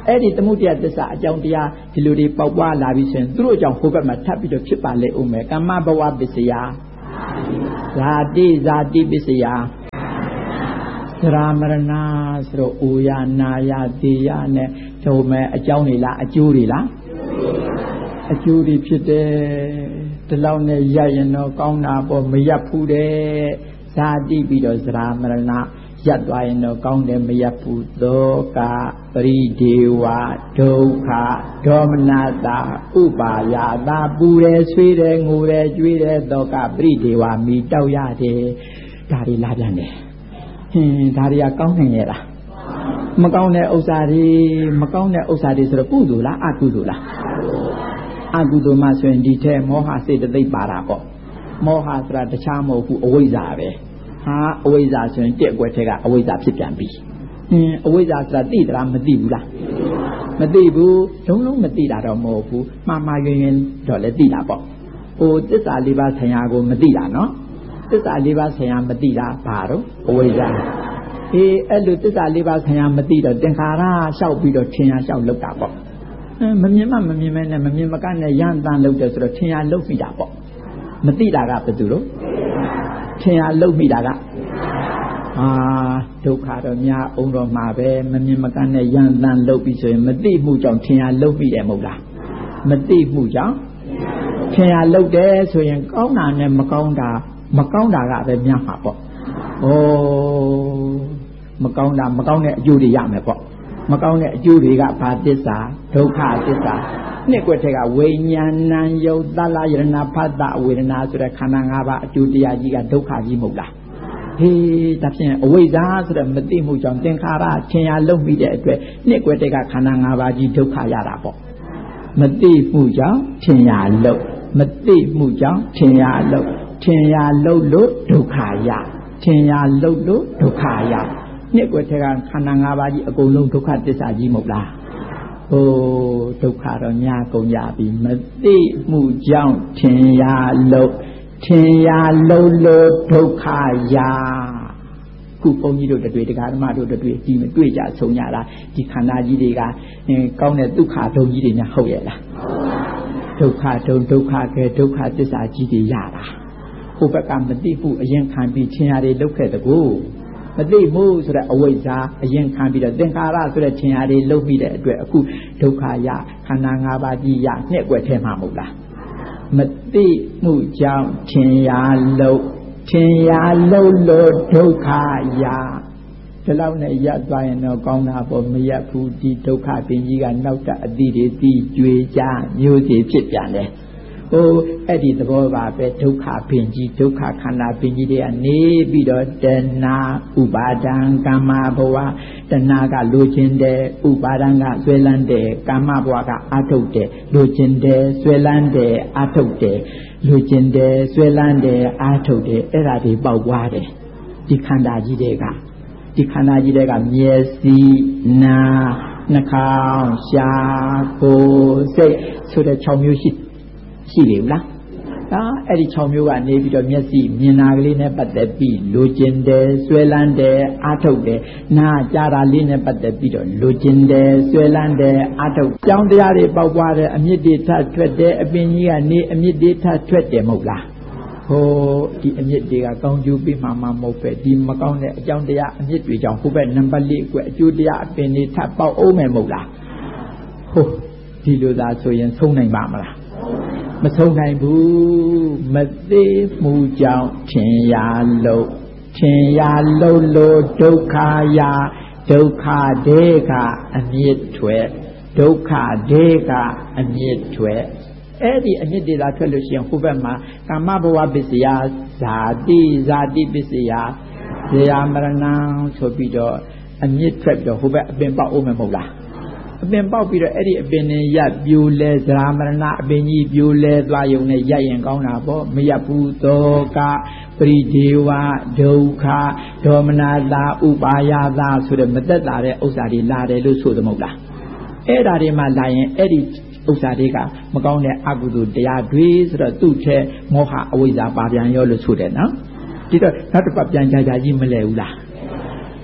အဲ့ဒီသမုဒယသစ္စာအကြောင်းတရားဒီလိုတွေပေါက်ပွားလာပြီးဆိုရင်သူတို့အကြောင်းဟိုဘက်မှာထပ်ပြီးတော့ဖြစ်ပါလေဦးမယ်ကမ္မဘဝပစ္စယဇာတိဇာတိပစ္စယသရမရဏဆိုတော့အိုရနာရသေရနဲ့ဒုံမဲ့အကြောင်းတွေလားအကျိုးတွေလားအကျိုးတွေဖြစ်တယ်ဒီလောက်နဲ့ရရင်တော့ကောင်းတာပေါ့မရဘူးတဲ့ဇာတိပြီးတော့သရမရဏရပ်သွားရင်တော့ကောင်းတယ်မရဘူးသောကပရိဒေဝဒုက္ခဒေါမနတာဥပါယတာပူတယ်ဆွေးတယ်ငိုတယ်ကြွေးတယ်သောကပရိဒေဝမိတောက်ရတယ်ဒါတွေလာပြန်တယ်ဟင်းဒါတွေကကောင်းနိုင်ရဲ့လားမကောင်းတဲ့ဥစ္စာတွေမကောင်းတဲ့ဥစ္စာတွေဆိုတော့ကုသိုလ်လားအကုသိုလ်လားအကုသိုလ်မှဆိုရင်ဒီထဲမောဟစေတသိက်ပါတာပေါ့မောဟဆိုတာတခြားမဟုတ်ဘူးအဝိဇ္ဇာပဲဟာအဝိဇ္ဇာဆိုရင်တက်အကွက်ထဲကအဝိဇ္ဇာဖြစ်ပြန်ပြီဟင်းအဝိဇ္ဇာဆိုတာသိသလားမသိဘူးလားမသိဘူးလုံးလုံးမသိတာတော့မဟုတ်ဘူးမှားမှားယွင်းယွင်းတော့လည်းသိတာပေါ့ဟိုသစ္စာလေးပါးဆရာကိုမသိတာနော်သစ္စာလေးပါးဆရာမသိတာဘာတော့အဝိဇ္ဇာအေးအဲ့လိုသစ္စာလေးပါးဆရာမသိတော့သင်္ခါရလျှောက်ပြီးတော့ထင်ရလျှောက်လောက်တာပေါ့မမြင်မှမမြင်မဲနဲ့မမြင်မကနဲ့ရန်တန်လောက်တယ်ဆိုတော့ထင်ရလောက်မိတာပေါ့မသိတာကဘယ်သူလို့ထင်ရလောက်မိတာကအာဒုက္ခတော့များအောင်တော့မှာပဲမမြင်မကနဲ့ရန်တန်လောက်ပြီးဆိုရင်မသိမှုကြောင့်ထင်ရလောက်မိတယ်မဟုတ်လားမသိမှုကြောင့်ထင်ရလောက်တယ်ဆိုရင်ကောင်းတာနဲ့မကောင်းတာမကောင်းတာကပဲများမှာပေါ့ဩမကောင်းတာမကောင်းတဲ့အကျိုးတွေရမယ်ပေါ့မကောင်းတဲ့အကျိုးတွေကဘာသစ္စာဒုက္ခသစ္စာနှစ်ကွက်ထဲကဝိညာဏံယုတ်သလယရဏဖတ်တဝေဒနာဆိုတဲ့ခန္ဓာ၅ပါးအကျိုးတရားကြီးကဒုက္ခကြီးမဟုတ်လားဟေးဒါဖြင့်အဝိဇ္ဇာဆိုတဲ့မသိမှုကြောင့်သင်္ခါရထင်ရလုံးမိတဲ့အတွက်နှစ်ကွက်ထဲကခန္ဓာ၅ပါးကြီးဒုက္ခရတာပေါ့မသိမှုကြောင့်ထင်ရလုံးမသိမှုကြောင့်ထင်ရလုံးထင်ရလုံးလို့ဒုက္ခရထင်ရလုံးလို့ဒုက္ခရနှစ်ကွက်ထဲကခန္ဓာ၅ပါးကြီးအကုန်လုံးဒုက္ခသစ္စာကြီးမဟုတ်လားဟိုဒုက္ခတော့ညာကုန်ရပြီမသိမှုကြောင့်ထင်ရလို့ထင်ရလို့လို့ဒုက္ခရခုဘုန်းကြီးတို့တွေ့တရားဓမ္မတို့တွေ့ဒီမတွေ့ကြဆုံးကြတာဒီခန္ဓာကြီးတွေကကောင်းတဲ့ဒုက္ခဒုံကြီးတွေများဟုတ်ရဲ့လားဒုက္ခဒုံဒုက္ခကဲဒုက္ခသစ္စာကြီးတွေရတာဟိုဘက်ကမသိမှုအရင်ခံပြီးထင်ရတယ်လုတ်ခဲ့တကူမသိမှုဆိုတဲ့အဝိဇ္ဇာအရင်ခံပြီးတော့သင်္ခါရဆိုတဲ့ထင်ရတွေလုတ်ပြီးတဲ့အတွက်အခုဒုက္ခရခန္ဓာ၅ပါးကြီးရနှစ်ကွက်ထဲမှာမဟုတ်လားမသိမှုကြောင့်ထင်ရလို့ထင်ရလို့လို့ဒုက္ခရဒီလောက်နဲ့ရပ်သွားရင်တော့ကောင်းတာပေါ့မရပ်ဘူးဒီဒုက္ခပင်ကြီးကနောက်တအတိတွေသိကြွေကြမျိုးစီဖြစ်ပြန်တယ်ဟိုအဲ့ဒီသဘောပါပဲဒုက္ခပင်ကြီးဒုက္ခခန္ဓာပင်ကြီးတွေကနေပြီးတော့တဏှာဥပါဒံကာမဘဝတဏှာကလိုချင်တယ်ဥပါဒံကဆွဲလန်းတယ်ကာမဘဝကအထုတ်တယ်လိုချင်တယ်ဆွဲလန်းတယ်အထုတ်တယ်လိုချင်တယ်ဆွဲလန်းတယ်အထုတ်တယ်အဲ့ဒါတွေပေါက်ပွားတယ်ဒီခန္ဓာကြီးတွေကဒီခန္ဓာကြီးတွေကမျက်စိနာနှာခေါင်းရှားကိုယ်စိတ်ဆိုတဲ့၆မျိုးရှိရှိလေဘူးလားဒါအဲ့ဒီ၆မျိုးကနေပြီးတော့မျက်စိမြင်တာကလေးနဲ့ပတ်သက်ပြီးလိုချင်တယ်ဆွဲလန်းတယ်အာထုတ်တယ်နားကြားတာလေးနဲ့ပတ်သက်ပြီးတော့လိုချင်တယ်ဆွဲလန်းတယ်အာထုတ်ကြောင်းတရားတွေပေါက်ပွားတယ်အမြင့်တွေထထွက်တယ်အပင်ကြီးကနေအမြင့်တွေထထွက်တယ်မဟုတ်လားဟိုဒီအမြင့်တွေကကောင်းကျိုးပေးမှမမဟုတ်ပဲဒီမကောင်းတဲ့အကြောင်းတရားအမြင့်တွေကြောင့်ဟိုဘက်နံပါတ်၄ကွအကျိုးတရားအပင်တွေထပေါက်အောင်မယ်မဟုတ်လားဟိုဒီလိုသာဆိုရင်ဆုံးနိုင်ပါမလားမဆုံးနိုင်ဘူးမသိမှုကြောင့်ထင်ရလို့ထင်ရလို့လို့ဒုက္ခရဒုက္ခဒေကအမြင့်ထွက်ဒုက္ခဒေကအမြင့်ထွက်အဲ့ဒီအမြင့်တွေသာထွက်လို့ရှိရင်ဟိုဘက်မှာကာမဘဝပစ္စယဇာတိဇာတိပစ္စယဇေယမရဏံဆိုပြီးတော့အမြင့်ထွက်ပြီးတော့ဟိုဘက်အပင်ပေါက်အောင်မဟုတ်လားအပင်ပေါက်ပြီးတော့အဲ့ဒီအပင်နဲ့ရပ်ပြိုလဲဇရာမရဏအပင်ကြီးပြိုလဲသွားရုံနဲ့ရပ်ရင်ကောင်းတာပေါ့မရပ်ဘူးသောကပရိဒေဝဒုက္ခဒေါမနတာဥပါယတာဆိုတဲ့မသက်သာတဲ့ဥစ္စာတွေလာတယ်လို့ဆိုသမဟုတ်လားအဲ့ဒါတွေမှလာရင်အဲ့ဒီဥစ္စာတွေကမကောင်းတဲ့အကုသိုလ်တရားတွေဆိုတော့သူ့ထဲမောဟအဝိဇ္ဇာပါပြန်ရောလို့ဆိုတယ်နော်ဒီတော့နောက်တစ်ပတ်ပြန်ကြကြကြီးမလဲဘူးလားဟ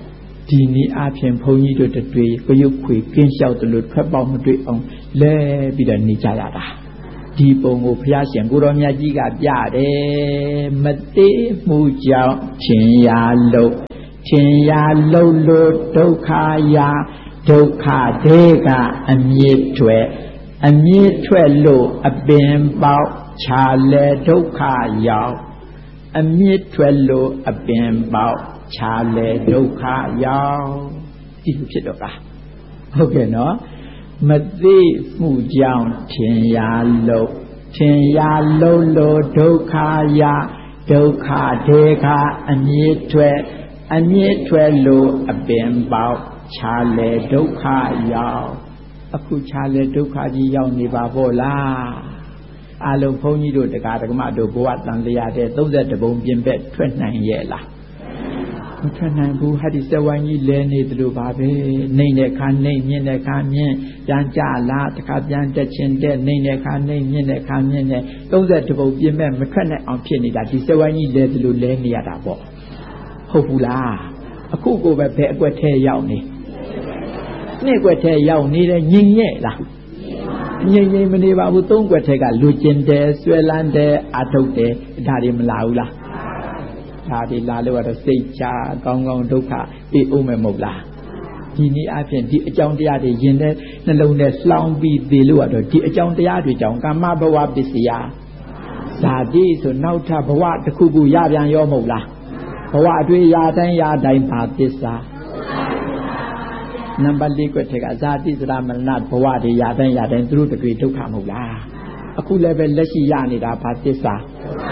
ဒီနည်းအားဖြင့်ဘုန်းကြီးတို့တွေကရုပ်ခွေကင်းလျှောက်တယ်လို့ထွက်ပေါက်မတွေ့အောင်လဲပြီးတော့နေကြရတာဒီပုံကိုဘုရားရှင်ကိုတော်မြတ်ကြီးကပြတယ်မသေးမှုကြောင့်ထင်ရလို့ထင်ရလို့လို့ဒုက္ခရာဒုက္ခတွေကအမြင့်ထွက်အမြင့်ထွက်လို့အပင်ပေါက်ခြာလဲဒုက္ခရောက်အမြင့်ထွက်လို့အပင်ပေါက်ခြာလဲဒုက္ခရောက်ဒီလိုဖြစ်တော့တာဟုတ်ကဲ့နော်မသိမှုကြောင့်ထင်ရလို့ထင်ရလို့လို့ဒုက္ခရာဒုက္ခတွေကအမြင့်ထွက်အမြင့်ထွက်လို့အပင်ပေါက်ခြာလဲဒုက္ခရောက်အခုခြာလဲဒုက္ခကြီးရောက်နေပါပေါ့လားအလုံးဘုန်းကြီးတို့တရားဓမ္မတို့ဘဝတန်လျာတဲ့သုံးဆယ်တပုံပြင်ပက်ထွက်နိုင်ရဲ့လားမထွက်နိုင်ဘူးဟာဒီစဝိုင်းကြီးလဲနေသလိုပါပဲနှိမ့်တဲ့ခါနှိမ့်မြင့်တဲ့ခါမြင့်ပြန်ကြလားတခါပြန်တက်ချင်းတက်နှိမ့်တဲ့ခါနှိမ့်မြင့်တဲ့ခါမြင့်တဲ့သုံးဆယ်တပုံပြင်ပက်မထွက်နိုင်အောင်ဖြစ်နေတာဒီစဝိုင်းကြီးလဲသလိုလဲနေရတာပေါ့ဟုတ်ဘူးလားအခုကိုပဲဘယ်အကွက်ထဲရောက်နေနှစ်ကွက်ထဲရောက်နေတယ်ညင်ရဲ့လားညင်ညင်မနေပါဘူးသုံးကွက်ထဲကလူကျင်တယ်ဆွဲလန်းတယ်အထုတ်တယ်ဒါတွေမလာဘူးလားဒါတွေလာလို့ကတော့စိတ်ချကောင်းကောင်းဒုက္ခပြေအောင်မယ်မဟုတ်လားဒီနည်းအားဖြင့်ဒီအကြောင်းတရားတွေယင်တဲ့နှလုံးထဲလှောင်ပြီးသေလို့ကတော့ဒီအကြောင်းတရားတွေကြောင့်ကာမဘဝပစ္စယဇာတိဆိုနောက်ထပ်ဘဝတစ်ခုခုရပြန်ရောမဟုတ်လားဘဝအတွေ့ရတိုင်းရတိုင်းပါသစ္စာနံပါတ်လေးကွက်ထက်ကဇာတိစရမရဏဘဝတွေရတိုင်းရတိုင်းသူတို့တတွေ့ဒုက္ခမဟုတ်လားအခုလည်းပဲလက်ရှိရနေတာဘာသစ္စာ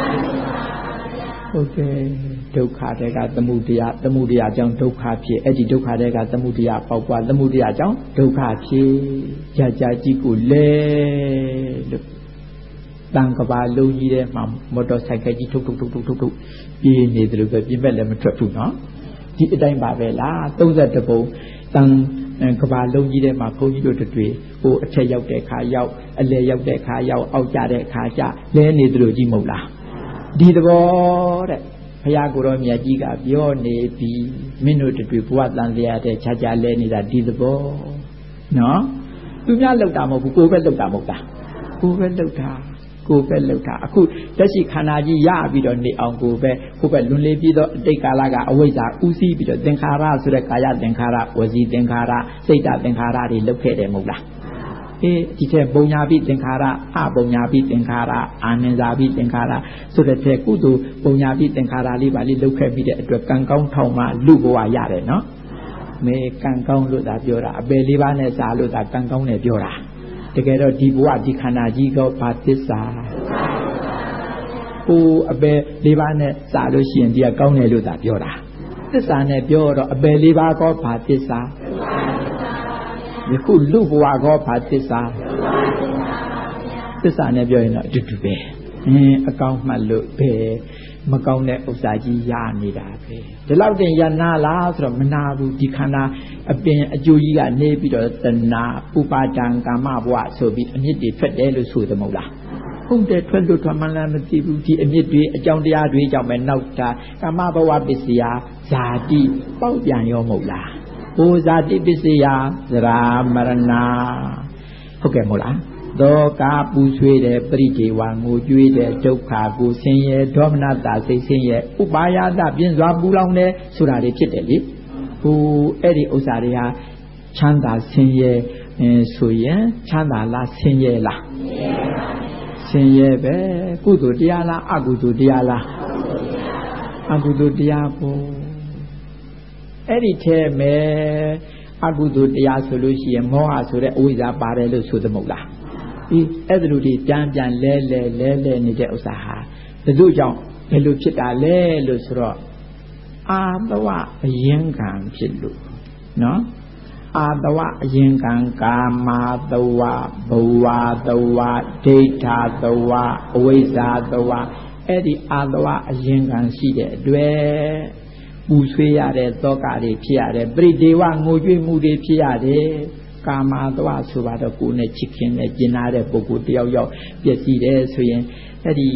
ဟုတ်ကဲ့ဒုက္ခတွေကသမုဒယသမုဒယကြောင့်ဒုက္ခဖြစ်အဲ့ဒီဒုက္ခတွေကသမုဒယပေါက်ပွားသမုဒယကြောင့်ဒုက္ခဖြစ်ကြာကြာကြီးကိုလဲလို့တန်ကဘာလုံးကြီးထဲမှာမော်တော်ဆိုင်ကယ်ကြီးထုတ်ထုတ်ထုတ်ထုတ်ထုတ်ထုတ်ပြေးနေတယ်လို့ပဲပြင်းပက်လည်းမထွက်ဘူးနော်ဒီအတိုင်းပါပဲလားသုံးဆယ်တပုံတန်ကဘာလုံးကြီးထဲမှာဘုန်းကြီးတို့တွေ့ဟိုအထက်ရောက်တဲ့ခါရောက်အလယ်ရောက်တဲ့ခါရောက်အောက်ကျတဲ့ခါကျလဲနေတယ်လို့ကြီးမဟုတ်လားဒီသဘောတဲ့ဘုရားကိုယ်တော်မြတ်ကြီးကပြောနေပြီးမင်းတို့တွေ့ဘဝတန်တရားတဲ့ခြားခြားလဲနေတာဒီသဘောနော်သူများလောက်တာမဟုတ်ဘူးကိုယ်ပဲလောက်တာမဟုတ်လားကိုယ်ပဲလောက်တာကိုယ်ပဲလောက်တာအခုတက်ရှိခန္ဓာကြီးရပြီးတော့နေအောင်ကိုယ်ပဲကိုယ်ပဲလွန်လေပြီးတော့အတိတ်ကာလကအဝိဇ္ဇာဥစည်းပြီးတော့သင်္ခါရဆိုတဲ့ကာယသင်္ခါရဝစီသင်္ခါရစိတ်တသင်္ခါရတွေလောက်ခဲ့တယ်မဟုတ်လားအေးဒီထဲပုံညာပိသင်္ခါရအပုံညာပိသင်္ခါရအာနန္ဇာပိသင်္ခါရဆိုတဲ့ထဲကုသိုလ်ပုံညာပိသင်္ခါရလေးပါလေးလောက်ခဲ့ပြီးတဲ့အတွက်ကံကောင်းထောင်မှလူဘဝရတယ်နော်မေကံကောင်းလို့သာပြောတာအပယ်လေးပါးနဲ့စားလို့သာကံကောင်းနဲ့ပြောတာတကယ်တော့ဒီဘဝဒီခန္ဓာကြီးကဘာသစ္စာဟိုအပယ်လေးပါးနဲ့စားလို့ရှိရင်ဒီကကောင်းတယ်လို့သာပြောတာသစ္စာနဲ့ပြောတော့အပယ်လေးပါးကောဘာသစ္စာယခုလူဘဝကောဘာသစ္စာသစ္စာနဲ့ပြောရင်တော့အတူတူပဲအင်းအကောင်းမှတ်လို့ပဲမကောင်းတဲ့ဥစ္စာကြီးရနေတာပဲဒီလောက်တင်ရနာလားဆိုတော့မနာဘူးဒီခန္ဓာအပင်အကျိုးကြီးကနေပြီးတော့တဏှာဥပါဒံကာမဘဝဆိုပြီးအမြင့်တွေထွက်တယ်လို့ဆိုတယ်မဟုတ်လားဟုတ်တယ်ထွက်လို့ထွက်မှလည်းမသိဘူးဒီအမြင့်တွေအကြောင်းတရားတွေကြောင့်ပဲနောက်တာကာမဘဝပစ္စယဇာတိပေါက်ပြန်ရောမဟုတ်လားဟိုဇာတိပစ္စယသရာမရဏဟုတ်ကဲ့မဟုတ်လားသောကပူဆွေးတဲ့ပရိဒေဝငိုကြွေးတဲ့ဒုက္ခကိုဆင်းရဲဒေါမနတာစိတ်ဆင်းရဲဥပါယတပြင်းစွာပူလောင်တယ်ဆိုတာတွေဖြစ်တယ်လေဟိုအဲ့ဒီဥစ္စာတွေဟာချမ်းသာဆင်းရဲဆိုရင်ချမ်းသာလားဆင်းရဲလားဆင်းရဲပဲကုသိုလ်တရားလားအကုသိုလ်တရားလားအကုသိုလ်တရားကိုအဲ့ဒီထဲမဲ့အကုသိုလ်တရားဆိုလို့ရှိရင်မောဟဆိုတဲ့အဝိဇ္ဇာပါတယ်လို့ဆိုသမဟုတ်လားဒီအဲ့ဒါလိုဒီပြန်ပြန်လဲလဲလဲလဲနေတဲ့ဥစ္စာဟာဘယ်လိုကြောင့်ဘယ်လိုဖြစ်တာလဲလို့ဆိုတော့အာတဝအရင်ကံဖြစ်လို့နော်အာတဝအရင်ကံကာမတဝဘဝတဝဒိဋ္ဌတဝအဝိဇ္ဇာတဝအဲ့ဒီအာတဝအရင်ကံရှိတဲ့အတွက်ပူဆွေးရတဲ့သောကတွေဖြစ်ရတယ်ပရိဒေဝငိုကြွေးမှုတွေဖြစ်ရတယ်ကာမသွားဆိုပါတော့ကိုယ်နဲ့ချစ်ခင်နဲ့ကျင်နာတဲ့ပုဂ္ဂိုလ်တယောက်ယောက်ပျက်စီးတယ်ဆိုရင်အဲ့ဒီ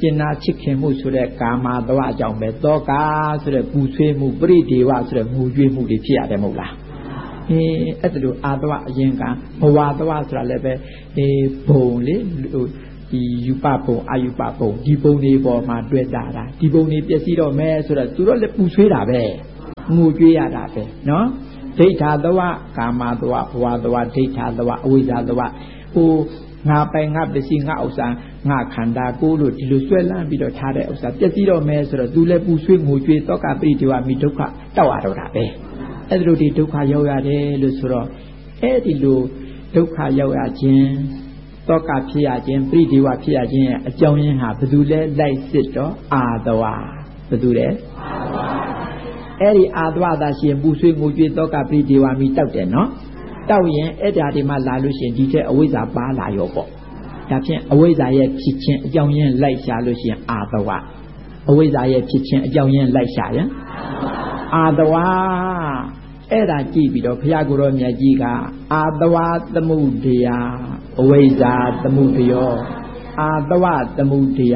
ကျင်နာချစ်ခင်မှုဆိုတဲ့ကာမသဝအကြောင်းပဲတောကာဆိုတဲ့ပူဆွေးမှုပရိဒေဝဆိုတဲ့ငိုကြွေးမှုတွေဖြစ်ရတယ်မဟုတ်လားအေးအဲ့ဒါလိုအာသဝအရင်ကဘဝသဝဆိုတာလည်းပဲအေးဘုံလေဒီယူပဘုံအာယူပဘုံဒီဘုံတွေပေါ်မှာတွေ့ကြတာဒီဘုံတွေပျက်စီးတော့မယ်ဆိုတော့သူတို့လည်းပူဆွေးတာပဲငိုကြွေးရတာပဲနော်ဒိဋ္ဌာသဝကာမသဝဘဝသဝဒိဋ္ဌာသဝအဝိဇ္ဇာသဝဟိုငါပိုင်ငါပစ္စည်းငါဥစ္စာငါခန္ဓာကိုယ်လို့ဒီလိုဆွဲလန်းပြီးတော့ထားတဲ့ဥစ္စာပျက်စီးတော့မယ်ဆိုတော့သူလည်းပူဆွေးငိုကြွေးတောကပရိဒေဝမိဒုက္ခတောက်ရတော့တာပဲအဲ့ဒီလိုဒီဒုက္ခရောက်ရတယ်လို့ဆိုတော့အဲ့ဒီလိုဒုက္ခရောက်ရခြင်းတောကဖြစ်ရခြင်းပရိဒေဝဖြစ်ရခြင်းရဲ့အကြောင်းရင်းဟာဘယ်သူလဲလိုက်စစ်တော့အာသဝဘယ်သူလဲအာသဝအဲ့ဒီအာသဝသာရှင်ပူဆွေးငိုကြွေးတောကပရိဒေဝမိတောက်တယ်နော်တောက်ရင်အဲ့ဒါဒီမှလာလို့ရှိရင်ဒီထက်အဝိဇ္ဇာပါလာရောပေါ့ဒါဖြင့်အဝိဇ္ဇာရဲ့ဖြစ်ခြင်းအကြောင်းရင်းလိုက်ရှာလို့ရှိရင်အာသဝအဝိဇ္ဇာရဲ့ဖြစ်ခြင်းအကြောင်းရင်းလိုက်ရှာရင်အာသဝအဲ့ဒါကြည့်ပြီးတော့ဘုရားကိုယ်တော်မြတ်ကြီးကအာသဝသမုဒယအဝိဇ္ဇာသမုဒယောအာသဝသမုဒယ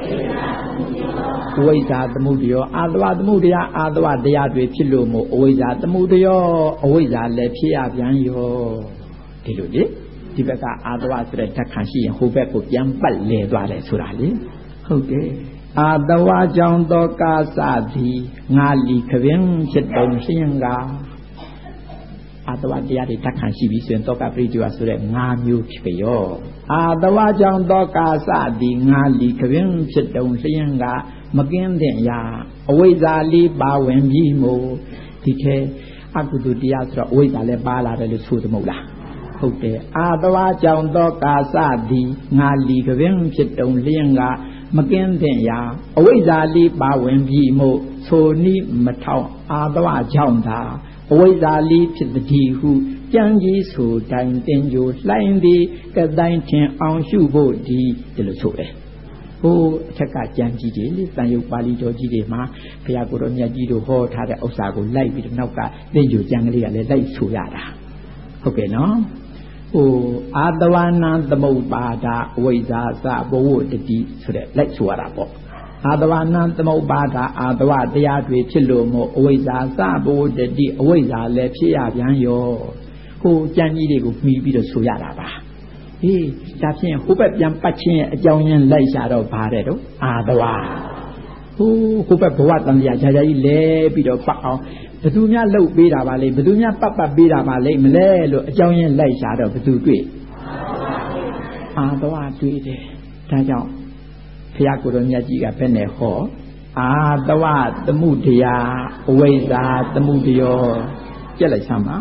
အဝိဇ္ဇာသမုဒယောအာသဝသမုဒယအာသဝတရားတွေဖြစ်လို့မို့အဝိဇ္ဇာသမုဒယောအဝိဇ္ဇာလည်းဖြစ်ရပြန်ရောဒီလိုလေဒီဘက်ကအာသဝဆိုတဲ့ဓာတ်ခံရှိရင်ဟိုဘက်ကိုပြန်ပတ်လဲသွားတယ်ဆိုတာလေဟုတ်တယ်အာသဝကြောင့်သောကာစသည်ငါလီခရင်ဖြစ်တုံရှင်ကအာသဝတရားတွေဓာတ်ခံရှိပြီဆိုရင်တောကပရိဒေဝဆိုတဲ့၅မျိုးဖြစ်ရောအာသဝကြောင့်သောကာစသည်ငါလီခရင်ဖြစ်တုံရှင်ကမကင်းတဲ့ရာအဝိဇ္ဇာလေးပါဝင်ပြီးမို့ဒီထဲအကုသိုလ်တရားဆိုတော့အဝိဇ္ဇာလည်းပါလာတယ်လို့ဆိုတယ်မဟုတ်လားဟုတ်တယ်အာသဝကြောင့်သောကာစသည်ငါလီခရင်ဖြစ်တုံလျင်ကမကင်းတဲ့ရာအဝိဇ္ဇာလေးပါဝင်ပြီးမို့ဆိုနိမထောင်အာသဝကြောင့်သာအဝိဇ္ဇာလေးဖြစ်သည်ဟုကြံကြီးဆိုတိုင်းတင်ကြိုလှိုင်းသည်ကတိုင်းထင်အောင်ရှုဖို့ဒီဒီလိုဆိုတယ်ဟိုအထက်ကကြံကြီးတွေလေတန်ရုပ်ပါဠိတော်ကြီးတွေမှာဘုရားကိုယ်တော်မြတ်ကြီးတို့ဟောထားတဲ့ဥစ္စာကိုလိုက်ပြီးတော့နောက်ကတင်ကြိုကြံကလေးကလည်းလိုက်ဆိုရတာဟုတ်ကဲ့နော်ဟိုအာတဝနာသမုပ္ပါဒအဝိဇ္ဇာစဘဝတတိဆိုတဲ့လိုက်ဆိုရတာပေါ့အာတဝနာသမုပ္ပါဒအာတဝတရားတွေဖြစ်လို့မို့အဝိဇ္ဇာစဘဝတတိအဝိဇ္ဇာလည်းဖြစ်ရပြန်ရောဟိုကြံကြီးတွေကိုမှီပြီးတော့ဆိုရတာပါဟေးဒါဖြင့်ဟိုဘက်ပြန်ပတ်ခြင်းရဲ့အကြောင်းရင်းလိုက်ရှာတော့ဗါတဲ့တော့အာတဝဟိုဟိုဘက်ဘဝတန်တရားဂျာဂျာကြီးလဲပြီးတော့ပတ်အောင်ဘယ်သူများလှုပ်ပေးတာပါလဲဘယ်သူများပတ်ပတ်ပေးတာပါလဲမလဲလို့အကြောင်းရင်းလိုက်ရှာတော့ဘယ်သူတွေ့အာသဝတွေ့တယ်ဒါကြောင့်ဘုရားကိုယ်တော်မြတ်ကြီးကဘယ်နဲ့ဟောအာသဝသမုဒယအဝိဇ္ဇာသမုဒယောကြက်လိုက်စမ်းပါ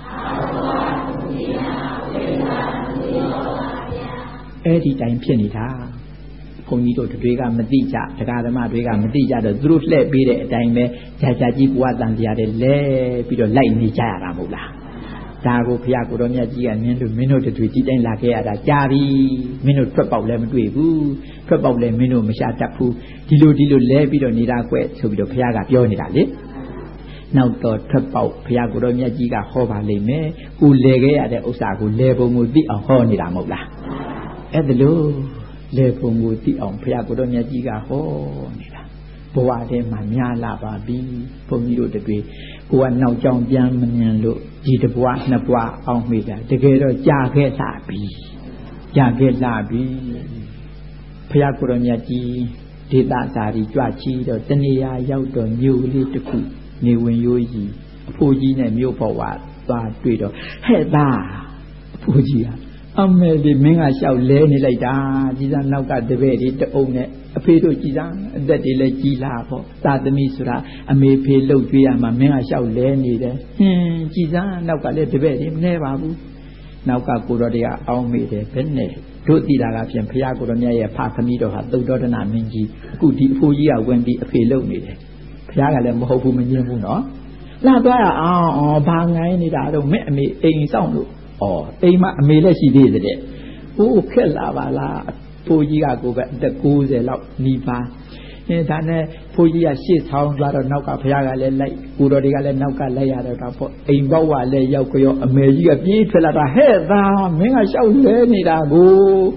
အဲ့ဒီတိုင်းဖြစ်နေတာဘုန်းကြီးတို့တွေကမသိကြတရားဓမ္မတွေကမသိကြတော့သူတို့လှည့်ပေးတဲ့အတိုင်းပဲဂျာဂျာကြီးဘဝတန်တရားတွေလဲပြီးတော့လိုက်နေကြရတာမဟုတ်လားဒါကိုဘုရားကိုယ်တော်မြတ်ကြီးကနင်းတို့မင်းတို့တွေကြီးတိုင်းလာခဲ့ရတာကြာပြီမင်းတို့ထွက်ပေါက်လည်းမတွေ့ဘူးထွက်ပေါက်လည်းမင်းတို့မရှာတတ်ဘူးဒီလိုဒီလိုလဲပြီးတော့နေတာကွဆိုပြီးတော့ဘုရားကပြောနေတာလေနောက်တော့ထွက်ပေါက်ဘုရားကိုယ်တော်မြတ်ကြီးကဟောပါလိမ့်မယ်ကိုလဲခဲ့ရတဲ့ဥစ္စာကိုလဲပုံကိုသိအောင်ဟောနေတာမဟုတ်လားအဲ့ဒါလို့လေပုံကိုသိအောင်ဘုရားကိုယ်တော်မြတ်ကြီးကဟောနေတာဘဝထဲမှာများလာပါပြီဘုန်းကြီးတို့တွေကိုကနောက်ကြောင်ပြန်မမြင်လို့ဒီတဘဝနှစ်ဘဝအောင်မိတာတကယ်တော့ကြာခဲ့လာပြီကြာခဲ့လာပြီဘုရားကိုယ်တော်မြတ်ကြီးဒေသစာရီကြွချီတော့တဏှာရောက်တော့မြို့လေးတစ်ခုနေဝင်ရိုးကြီးအဖိုးကြီးနဲ့မြို့ဘဝသွားတွေ့တော့ဟဲ့သားအဖိုးကြီးကအမေလေးမင်းကလျှောက်လဲနေလိုက်တာကြီးစားနောက်ကတပည့်တွေတအုံနဲ့အဖေတို့ကြီးစားအသက်တွေလည်းကြီးလာပေါ့သာသမီဆိုတာအမေဖေလှုပ်ကြွေးရမှာမင်းကလျှောက်လဲနေတယ်ဟင်းကြီးစားနောက်ကလည်းတပည့်တွေမနေပါဘူးနောက်ကကိုတော်တွေကအောင်းမိတယ်ဘယ်နဲ့တို့သိတာကဖြင့်ဘုရားကိုတော်မြတ်ရဲ့ဖသမီးတော်ဟာသုတ္တဒနာမင်းကြီးအခုဒီအဖိုးကြီးကဝင်ပြီးအဖေလှုပ်နေတယ်ဘုရားကလည်းမဟုတ်ဘူးမငြင်းဘူးနော်လာသွားရအောင်အော်ဘာငိုင်းနေတာတော့မင်းအမေအိမ်ဆောင်လို့ဩအိမ်မအမေလည်းရှိသေးတယ်။အိုးခက်လာပါလား။ဖိုးကြီးကကိုပဲအသက်ကိုးဆယ်လောက်နီးပါး။အဲဒါနဲ့ဖိုးကြီးကရှေ့ဆောင်သွားတော့နောက်ကဘုရားကလည်းလိုက်ကိုတော်တွေကလည်းနောက်ကလိုက်ရတော့တာပေါ့။အိမ်ပေါက်ဝလည်းရောက်ကြောအမေကြီးကပြေးထွက်လာတာဟဲ့သားမင်းကရှောက်လဲနေတာကို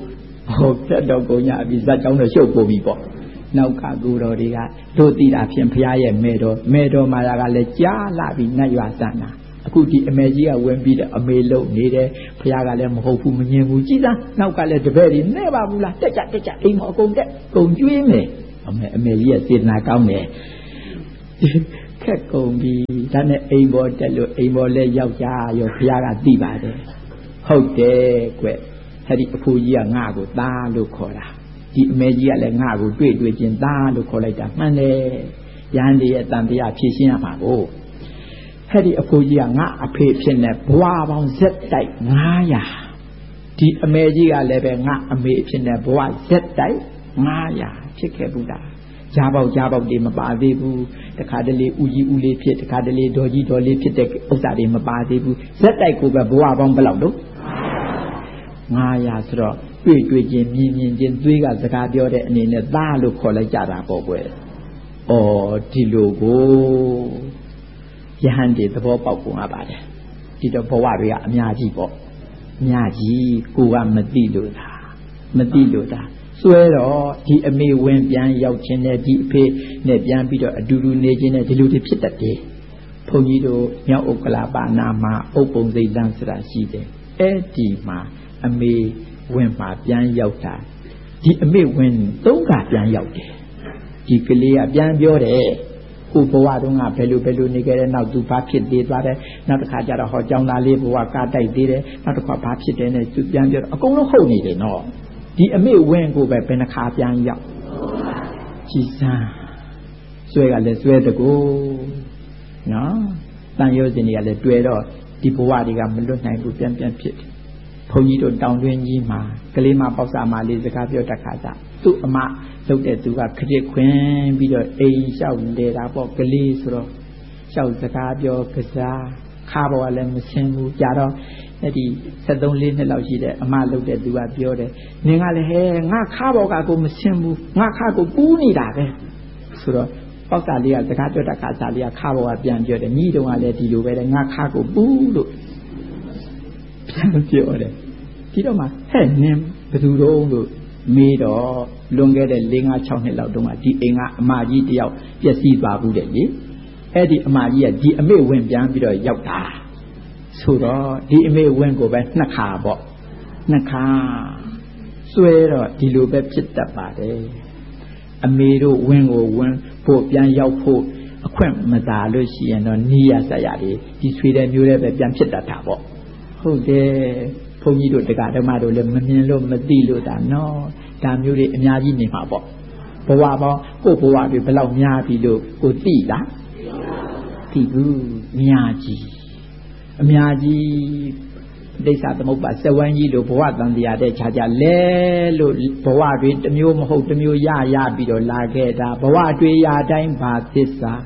ဟုတ်တဲ့တော့ကိုညာပြီးဇက်ကြောင်းတော့ရှုပ်ပို့ပြီပေါ့နောက်ကကူတော်တွေကတို့တိတာဖြင့်ဘုရားရဲ့မေတော်မေတော်မာယာကလည်းကြားလာပြီးနတ်ရွာစန္နာအခုဒီအမေကြီးကဝင်ပြီးတော့အမေလုံနေတယ်ဘုရားကလည်းမဟုတ်ဘူးမငြင်းဘူးကြည်သားနောက်ကလည်းတပည့်တွေနဲ့ပါဘူးလားတက်ကြတက်ကြအိမ်မအကုန်တက်ကုန်ကျွေးမယ်အမေအမေကြီးရဲ့စေတနာကောင်းတယ်ခက်ကုန်ပြီဒါနဲ့အိမ်ပေါ်တက်လို့အိမ်ပေါ်လဲယောက်ျားရောဘုရားကသိပါတယ်ဟုတ်တယ်ကွအဲ့ဒီအဖိုးကြီးကငါ့ကိုသားလို့ခေါ်တာဒီအမေကြီးကလည်းငါ့ကိုတွေ့တွေ့ချင်းသားလို့ခေါ်လိုက်တာမှန်တယ်ရဟန်းတွေရဲ့တန်တရားဖြည့်ရှင်းရမှာကိုအဲ့ဒီအဖိုးကြီးကငါအဖေဖြစ်နေဘွားပေါင်းဇက်တိုက်ငါးရာဒီအမေကြီးကလည်းပဲငါအမေဖြစ်နေဘွားဇက်တိုက်ငါးရာဖြစ်ခဲ့ဘူးလားဂျားပေါက်ဂျားပေါက်တွေမပါသေးဘူးတခါတလေဦးကြီးဦးလေးဖြစ်တခါတလေဒေါ်ကြီးဒေါ်လေးဖြစ်တဲ့ဥစ္စာတွေမပါသေးဘူးဇက်တိုက်ကိုပဲဘွားပေါင်းဘယ်လောက်တော့ငါးရာဆိုတော့တွေ့တွေ့ချင်းမြင်မြင်ချင်းသွေးကစကားပြောတဲ့အနေနဲ့သားလို့ခေါ်လိုက်ကြတာပေါ့ကွယ်။အော်ဒီလိုကိုယဟန်တွေသဘောပေါက်ကုန်ရပါတယ်။ဒီတော့ဘဝတွေကအများကြီးပေါ့။အများကြီးကိုကမသိလို့လားမသိလို့လားစွဲတော့ဒီအမေဝင်ပြန်ရောက်ခြင်းနဲ့ဒီအဖေနဲ့ပြန်ပြီးတော့အတူတူနေခြင်းနဲ့ဒီလိုတွေဖြစ်တတ်တယ်။ဘုန်းကြီးတို့မြောက်ဥက္ကလာပါနာမှာဥပ္ပုံစိတ်တန်းဆိုတာရှိတယ်။အဲ့ဒီမှာအမေဝင်မှာပြန်ရောက်တာဒီအမေဝင်သုံးခါပြန်ရောက်တယ်ဒီကလေးကပြန်ပြောတယ်ကိုဘဝတုန်းကဘယ်လိုဘယ်လိုနေခဲ့တဲ့နောက်သူဘာဖြစ်သေးသွားတယ်နောက်တစ်ခါကျတော့ဟောကြောင်းသားလေးဘဝကားတိုက်သေးတယ်နောက်တစ်ခါဘာဖြစ်တယ်နဲ့သူပြန်ပြောအကုန်လုံးဟုတ်နေတယ်နော်ဒီအမေဝင်ကိုပဲဘယ်နှခါပြန်ရောက်ကြည်စမ်းဆွဲကလည်းဆွဲတကူနော်တန်ရုပ်စင်တွေကလည်းတွေ့တော့ဒီဘဝတွေကမလွတ်နိုင်ဘူးပြန်ပြန်ဖြစ်တယ်ဘုန်းကြီးတို့တောင်တွင်းကြီးမှာကလေးမပေါက်စာမလေးစကားပြောတတ်ခါစားသူ့အမလုပ်တဲ့သူကခရစ်ခွင်ပြီးတော့အိမ်လျှောက်နေတာပေါ့ကလေးဆိုတော့လျှောက်စကားပြောကစားခါပေါ်ကလည်းမရှင်းဘူးကြာတော့အဲ့ဒီဆက်သုံးလေးနှစ်လောက်ရှိတဲ့အမလုပ်တဲ့သူကပြောတယ်နင်ကလည်းဟဲငါခါပေါ်ကကိုမရှင်းဘူးငါခါကိုပူးနေတာပဲဆိုတော့ပေါက်စာလေးကစကားပြောတတ်ခါစားလေးကခါပေါ်ကပြန်ပြောတယ်ညီတုံးကလည်းဒီလိုပဲတဲ့ငါခါကိုပူးလို့ပြန်ပြောတယ်ဒီတော့မှဟဲ့နင်ဘယ်သူတော့လို့မေးတော့လွန်ခဲ့တဲ့၄၅၆နှစ်လောက်တုန်းကဒီအိမ်ကအမကြီးတယောက်ပျက်စီးသွားဘူးတဲ့လေအဲ့ဒီအမကြီးကဒီအမေဝင်ပြန်ပြီးတော့ရောက်တာဆိုတော့ဒီအမေဝင်ကိုပဲနှစ်ခါပေါ့နှစ်ခါစွဲတော့ဒီလိုပဲဖြစ်တတ်ပါတယ်အမေတို့ဝင်ကိုဝင်ဖို့ပြန်ရောက်ဖို့အခွင့်မသာလို့ရှိရင်တော့နီးရဆက်ရည်ဒီဆွေတဲ့မျိုးတွေပဲပြန်ဖြစ်တတ်တာပေါ့ဟုတ်တယ်ဘုန်းကြီးတို့တရားဓမ္မတို့လည်းမမြင်လို့မသိလို့ဒါနော်ဒါမျိုးတွေအများကြီးနေမှာပေါ့ဘဝပေါင်းကိုဘဝတွေဘယ်လောက်များပြီလို့ကိုသိလားသိဘူးအများကြီးအများကြီးဒိဋ္ဌသမုပ္ပါစဝန်းကြီးလို့ဘဝတန်တရားတဲ့ခြားခြားလဲလို့ဘဝတွေတစ်မျိုးမဟုတ်တစ်မျိုးရရပြီးတော့လာခဲ့တာဘဝတွေရတိုင်းဘာသစ္စာ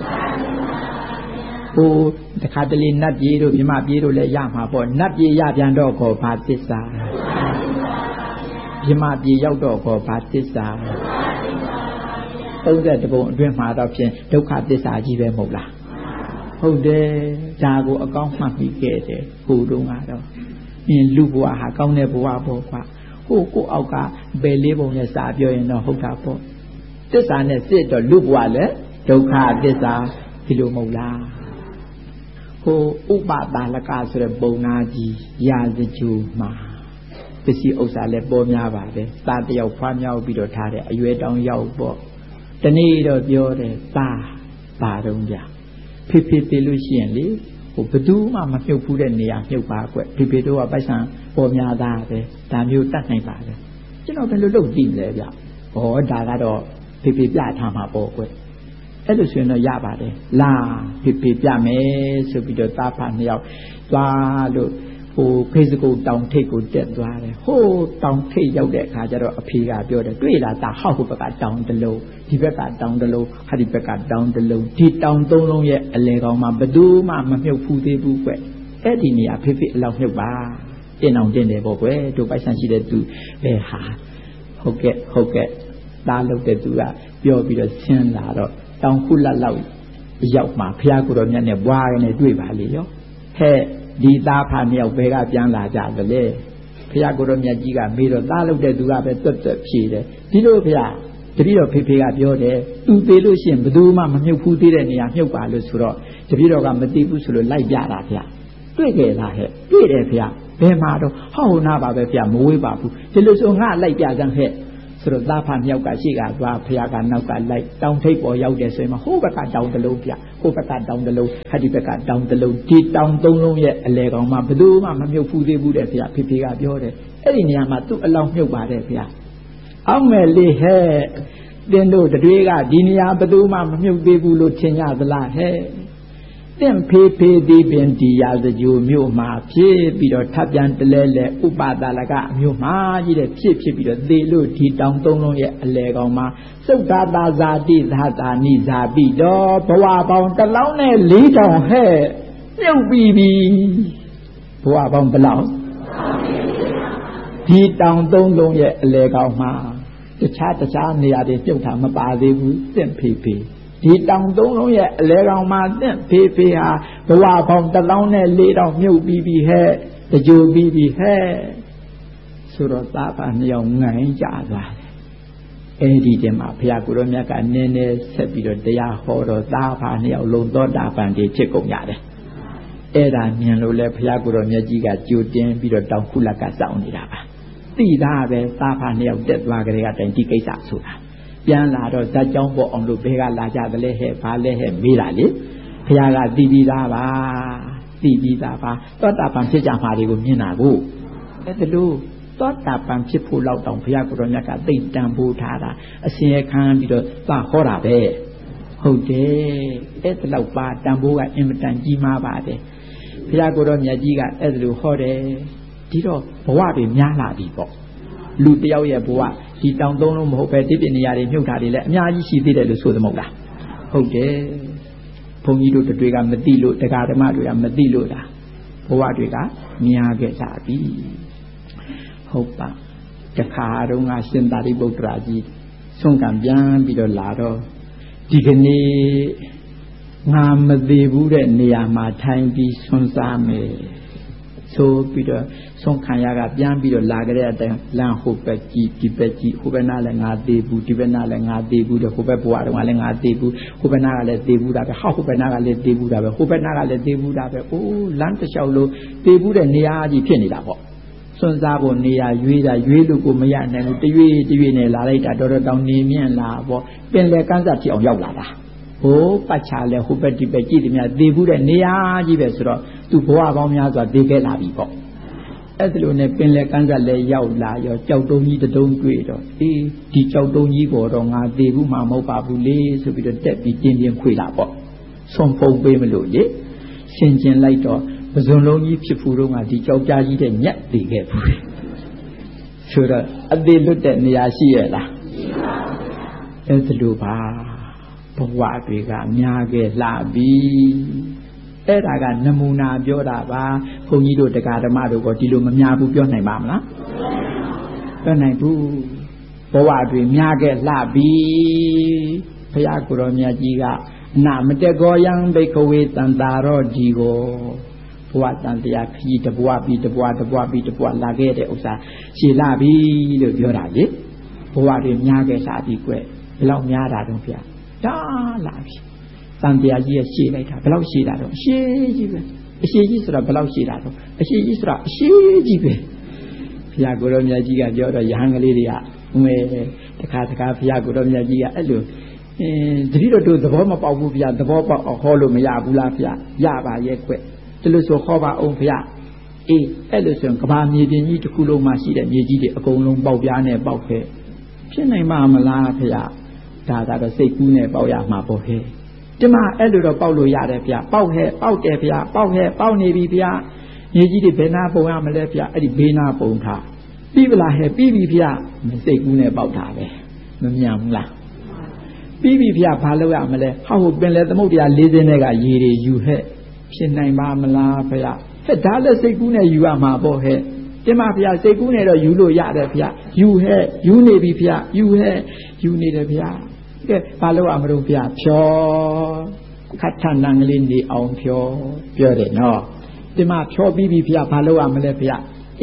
ဟိုတခါတလေနတ်ပြေတို့မြမပြေတို့လည်းရမှာပေါ့နတ်ပြေရပြန်တော့ခေါ်ဘာသစ္စာမြမပြေရောက်တော့ခေါ်ဘာသစ္စာသုံးဆယ်တပုံအတွင်းမှာတော့ဖြင့်ဒုက္ခသစ္စာကြီးပဲမဟုတ်လားဟုတ်တယ်ဒါကိုအကောင်းမှတ်ပြီးခဲ့တယ်ဟိုတုန်းကတော့အင်းလူဘဝဟာကောင်းတဲ့ဘဝပေါ့ကွာဟိုကိုအောက်ကဘယ်လေးပုံနဲ့စာပြောရင်တော့ဟုတ်တာပေါ့သစ္စာနဲ့စစ်တော့လူဘဝလည်းဒုက္ခသစ္စာဒီလိုမဟုတ်လားဟိုဥပပါလကဆိုတဲ့ပုံနာကြီးရာဇကြိုမှာပစ္စည်းဥစ္စာလည်းပေါ်များပါတယ်သားတယောက်ဖွားမြောက်ပြီးတော့ထားတဲ့အရွယ်တောင်ရောက်ပေါ့တနေ့တော့ပြောတယ်သားပါတော့ကြဖေဖေတည်လို့ရှိရင်လေဟိုဘသူမှမမြုပ်ဘူးတဲ့နေရာမြုပ်ပါကွဖေဖေတို့ကပိုက်ဆံပေါ်များသားပဲဒါမျိုးတတ်နိုင်ပါလေကျွန်တော်ဘယ်လိုလုပ်သိလဲဗျဩဒါကတော့ဖေဖေပြထားမှာပေါ့ကွအဲ့လိုဆိုရင်တော့ရပါတယ်လာဖေဖေပြမယ်ဆိုပြီးတော့သားဖာနှစ်ယောက်သွားလို့ဟိုဖေစကုတ်တောင်ထိပ်ကိုတက်သွားတယ်ဟိုတောင်ထိပ်ရောက်တဲ့အခါကျတော့အဖေကပြောတယ်တွေ့လားသားဟောက်ဟိုဘက်ကတောင်တလုံးဒီဘက်ကတောင်တလုံးဟာဒီဘက်ကတောင်တလုံးဒီတောင်သုံးလုံးရဲ့အလဲကောင်မှာဘယ်သူမှမမြုပ်ဖူးသေးဘူးကွအဲ့ဒီနေရာဖေဖေအလောက်မြုပ်ပါတင်အောင်တင်တယ်ပေါ့ကွတို့ပိုက်ဆံရှိတဲ့သူဘယ်ဟာဟုတ်ကဲ့ဟုတ်ကဲ့သားလုပ်တဲ့သူကပြောပြီးတော့ဆင်းလာတော့တောင်ခုလက်လောက်ရောက်မှာဘုရားကိုယ်တော်မြတ်နဲ့ဘွားရနဲ့တွေ့ပါလေရောဟဲ့ဒီသားဖာနှစ်ယောက်ဘယ်ကပြန်လာကြသလဲဖဖះကိုရောမြတ်ကြီးကမေးတော့သားလုပ်တဲ့သူကပဲတွတ်တွတ်ဖြေတယ်ဒီလိုဖះတပည့်တော်ဖေဖေကပြောတယ်သူသေးလို့ရှိရင်ဘယ်သူမှမမြုပ်ဘူးသေးတဲ့နေရာမြုပ်ပါလို့ဆိုတော့တပည့်တော်ကမသိဘူးဆိုလို့လိုက်ပြတာဖះတွေ့ကြလားဟဲ့တွေ့တယ်ဖះဘယ်မှာတော့ဟောနာပါပဲဖះမဝေးပါဘူးဒီလိုဆိုငါလိုက်ပြစမ်းဟဲ့ဆိုတော့သားဖမြောက်ကရှိကသွားဖះကနောက်ကလိုက်တောင်ထိပ်ပေါ်ရောက်တယ်ဆိုရင်ဟိုဘက်ကတောင်တလုံးဖះဟိုဘက်ကတောင်တလုံးဟာဒီဘက်ကတောင်တလုံးဒီတောင်သုံးလုံးရဲ့အလဲကောင်မှဘယ်သူမှမမြုပ်ဘူးသေးဘူးတဲ့ဖះဖေဖေကပြောတယ်အဲ့ဒီနေရာမှာသူ့အလောင်းမြုပ်ပါတယ်ဖះအောက်မဲ့လေးဟဲ့တင်းတို့တွေကဒီနေရာဘယ်သူမှမမြုပ်သေးဘူးလို့ထင်ကြသလားဟဲ့တင့်ဖေဖေဒီပင်ဒီရာဇဂျိုမြို့မှာဖြစ်ပြီးတော့ထပ်ပြန်တလဲလဲဥပဒါလကမြို့မှာကြီးတဲ့ဖြစ်ဖြစ်ပြီးတော့သေလို့ဒီတောင်သုံးလုံးရဲ့အလဲကောင်မှာသုဒ္ဓတာဇာတိသာတာနိဇာပိတော့ဘဝပေါင်းတစ်လောင်းနဲ့လေးတောင်ဟဲ့မြုပ်ပြီးပြီဘဝပေါင်းဘယ်လောက်ဒီတောင်သုံးလုံးရဲ့အလဲကောင်မှာတခြားတခြားနေရာတွေပြုတ်တာမပါသေးဘူးတင့်ဖေဖေဒီတောင်သုံးလုံးရဲ့အလဲကောင်မှာတင့်ဖေဖေဟာဘဝပေါင်းတစ်လောင်းနဲ့လေးတောင်မြုပ်ပြီးပြီဟဲ့တကြိုပြီးပြီဟဲ့ဆိုတော့သားပါနှစ်ယောက်ငိုင်းကြသွားတယ်အဲ့ဒီတည်းမှာဘုရားကိုရောမြတ်ကနည်းနည်းဆက်ပြီးတော့တရားဟောတော့သားပါနှစ်ယောက်လုံးသောတာပန်တွေဖြစ်ကုန်ကြတယ်အဲ့ဒါမြင်လို့လဲဘုရားကိုရောမြတ်ကြီးကကြိုတင်ပြီးတော့တောင်ခုလက်ကစောင့်နေတာပါသိတာပဲသားဖာနှစ်ယောက်တက်သွားကြတဲ့တိုင်ဒီကိစ္စဆိုတာပြန်လာတော့ဇက်ကြောင်းပေါ်အောင်လို့ဘဲကလာကြတယ်လေဟဲ့ဘာလဲဟဲ့မေးတာလေဘုရားကသိပြီးသားပါသိပြီးသားပါသောတာပန်ဖြစ်ကြမှာတွေကိုမြင်တာကိုအဲ့ဒါလို့သောတာပန်ဖြစ်ဖို့လောက်တောင်ဘုရားကိုယ်တော်မြတ်ကသိတန်ဖိုးထားတာအစဉ်ရခံပြီးတော့သာဟောတာပဲဟုတ်တယ်အဲ့ဒါလောက်ပါတန်ဖိုးကအင်မတန်ကြီးမားပါတယ်ဘုရားကိုယ်တော်မြတ်ကြီးကအဲ့ဒါလို့ဟောတယ်ဒီတော့ဘဝတွေများလာပြီပေါ့လူတယောက်ရဲ့ဘဝဒီတောင်သုံးလုံးမဟုတ်ပဲဒီပင်နေရာတွေမြုပ်တာတွေလည်းအများကြီးရှိသေးတယ်လို့ဆိုသမဟုတ်လားဟုတ်တယ်ဘုန်းကြီးတို့တွေကမသိလို့တရားဓမ္မတွေကမသိလို့လားဘဝတွေကများခဲ့ကြပြီဟုတ်ပါတခါတုန်းကရှင်သာရိပုတ္တရာကြီးဆုံးကံပြန်ပြီးတော့လာတော့ဒီကနေ့ငါမသေးဘူးတဲ့နေရာမှာထိုင်ပြီးဆွမ်းစားမယ်ဆိုပြီးတော့ဆုံးခံရကပြန်ပြီးတော့လာကြတဲ့အတိုင်းလမ်းဟိုဘက်ကြီးဒီဘက်ကြီးဟိုဘက်နားလည်းငါသေးဘူးဒီဘက်နားလည်းငါသေးဘူးတဲ့ဟိုဘက်ဘဝတုန်းကလည်းငါသေးဘူးဟိုဘက်နားကလည်းသေးဘူးတာပဲဟောက်ဟိုဘက်နားကလည်းသေးဘူးတာပဲဟိုဘက်နားကလည်းသေးဘူးတာပဲအိုးလမ်းတစ်လျှောက်လို့သေးဘူးတဲ့နေရာကြီးဖြစ်နေတာပေါ့စွန့်စားဖို့နေရာရွေးတာရွေးလို့ကိုမရနိုင်ဘူးတရွေ့တရွေ့နဲ့လာလိုက်တာတော်တော်တောင်နေမြင့်လာပေါ့ပင်လေကန်းစားတိအောင်ရောက်လာတာဟိုပတ်ချလဲဟိုဘက်ဒီဘက်ကြည့်တယ်များသေဘူးတဲ့နေရာကြီးပဲဆိုတော့သူဘဝပေါင်းများစွာသေခဲ့လာပြီပေါ့အဲ့ဒါလိုနဲ့ပင်လေကန်းစားလဲရောက်လာရောကြောက်တုံးကြီးတတုံးတွေ့တော့အေးဒီကြောက်တုံးကြီးကိုတော့ငါသေဘူးမှမဟုတ်ပါဘူးလေဆိုပြီးတော့တက်ပြီးကျင်းပြင်းခွေလာပေါ့ဆုံးဖုံပေးမလို့လေရှင်ကျင်လိုက်တော့ပဇွန်လုံးကြီးဖြစ်ဖူတော့ငါဒီကြောက်ကြားကြီးတဲ့ညက်သေခဲ့ဘူးဆိုတော့အသေးလွတ်တဲ့နေရာရှိရဲ့လားအဲ့ဒါလိုပါဘဝတွေကများခဲ့လာပြီအဲ့ဒါကနမူနာပြောတာပါဘုန်းကြီးတို့တရားဓမ္မတို့ကဒီလိုမများဘူးပြောနိုင်ပါမလားပြောနိုင်ဘူးဘဝတွေများခဲ့လာပြီဘုရားကိုယ်တော်မြတ်ကြီးကအနာမတကောယံဘိက္ခဝေတန်တာရောဒီကိုဘဝတန်တရားခကြီးတဘဝပြီးတဘဝတဘဝပြီးတဘဝလာခဲ့တဲ့ဥစ္စာရှည်လာပြီလို့ပြောတာလေဘဝတွေများခဲ့လာပြီကွဘယ်လောက်များတာတုံးဗျာဒါလာပြီတန်တရားကြီးရဲ့ရှည်လိုက်တာဘယ်လောက်ရှည်တာတော့အရှည်ကြီးပဲအရှည်ကြီးဆိုတာဘယ်လောက်ရှည်တာတော့အရှည်ကြီးဆိုတာအရှည်ကြီးပဲဘုရားကိုယ်တော်မြတ်ကြီးကပြောတော့ယဟန်ကလေးတွေကငွေတခါတခါဘုရားကိုယ်တော်မြတ်ကြီးကအဲ့လိုအင်းတတိတော်တို့သဘောမပေါက်ဘူးဘုရားသဘောပေါက်ဟောလို့မရဘူးလားဘုရားရပါရဲ့ကွဒီလိုဆိုခေါ်ပါအောင်ဘုရားအေးအဲ့လိုဆိုရင်ကဘာမြေပြင်ကြီးတစ်ခုလုံးမှာရှိတဲ့မြေကြီးတွေအကုန်လုံးပေါက်ပြားနဲ့ပေါက်ခဲ့ဖြစ်နိုင်မှာမလားဘုရားဒါကတော့စိတ်ကူးနဲ့ပေါက်ရမှာပေါ့ဟဲ့ဒီမှာအဲ့လိုတော့ပေါက်လို့ရတယ်ဗျာပေါက်ဟဲ့ပေါက်တယ်ဗျာပေါက်ဟဲ့ပေါက်နေပြီဗျာမြေကြီးတွေဘယ်နာပုံရမလဲဗျာအဲ့ဒီဘေးနာပုံထားပြီးပလားဟဲ့ပြီးပြီဗျာစိတ်ကူးနဲ့ပေါက်တာပဲမမြန်ဘူးလားပြီးပြီဗျာဘာလုပ်ရမလဲဟောပင်လေသမုဒ္ဒရာ၄၀နဲ့ကရေတွေယူဟဲ့ဖြစ်နိုင်ပါမလားဗျာဟဲ့ဒါလည်းစိတ်ကူးနဲ့ယူရမှာပေါ့ဟဲ့ဒီမှာဗျာစိတ်ကူးနဲ့တော့ယူလို့ရတယ်ဗျာယူဟဲ့ယူနေပြီဗျာယူဟဲ့ယူနေတယ်ဗျာကဲဘာလို့အမလို့ပြဖြောခတ်ထန်နံကလေးနေအောင်ဖြောပြောတယ်နော်ဒီမှာဖြောပြီးပြီဗျာဘာလို့အမလဲဗျာအေး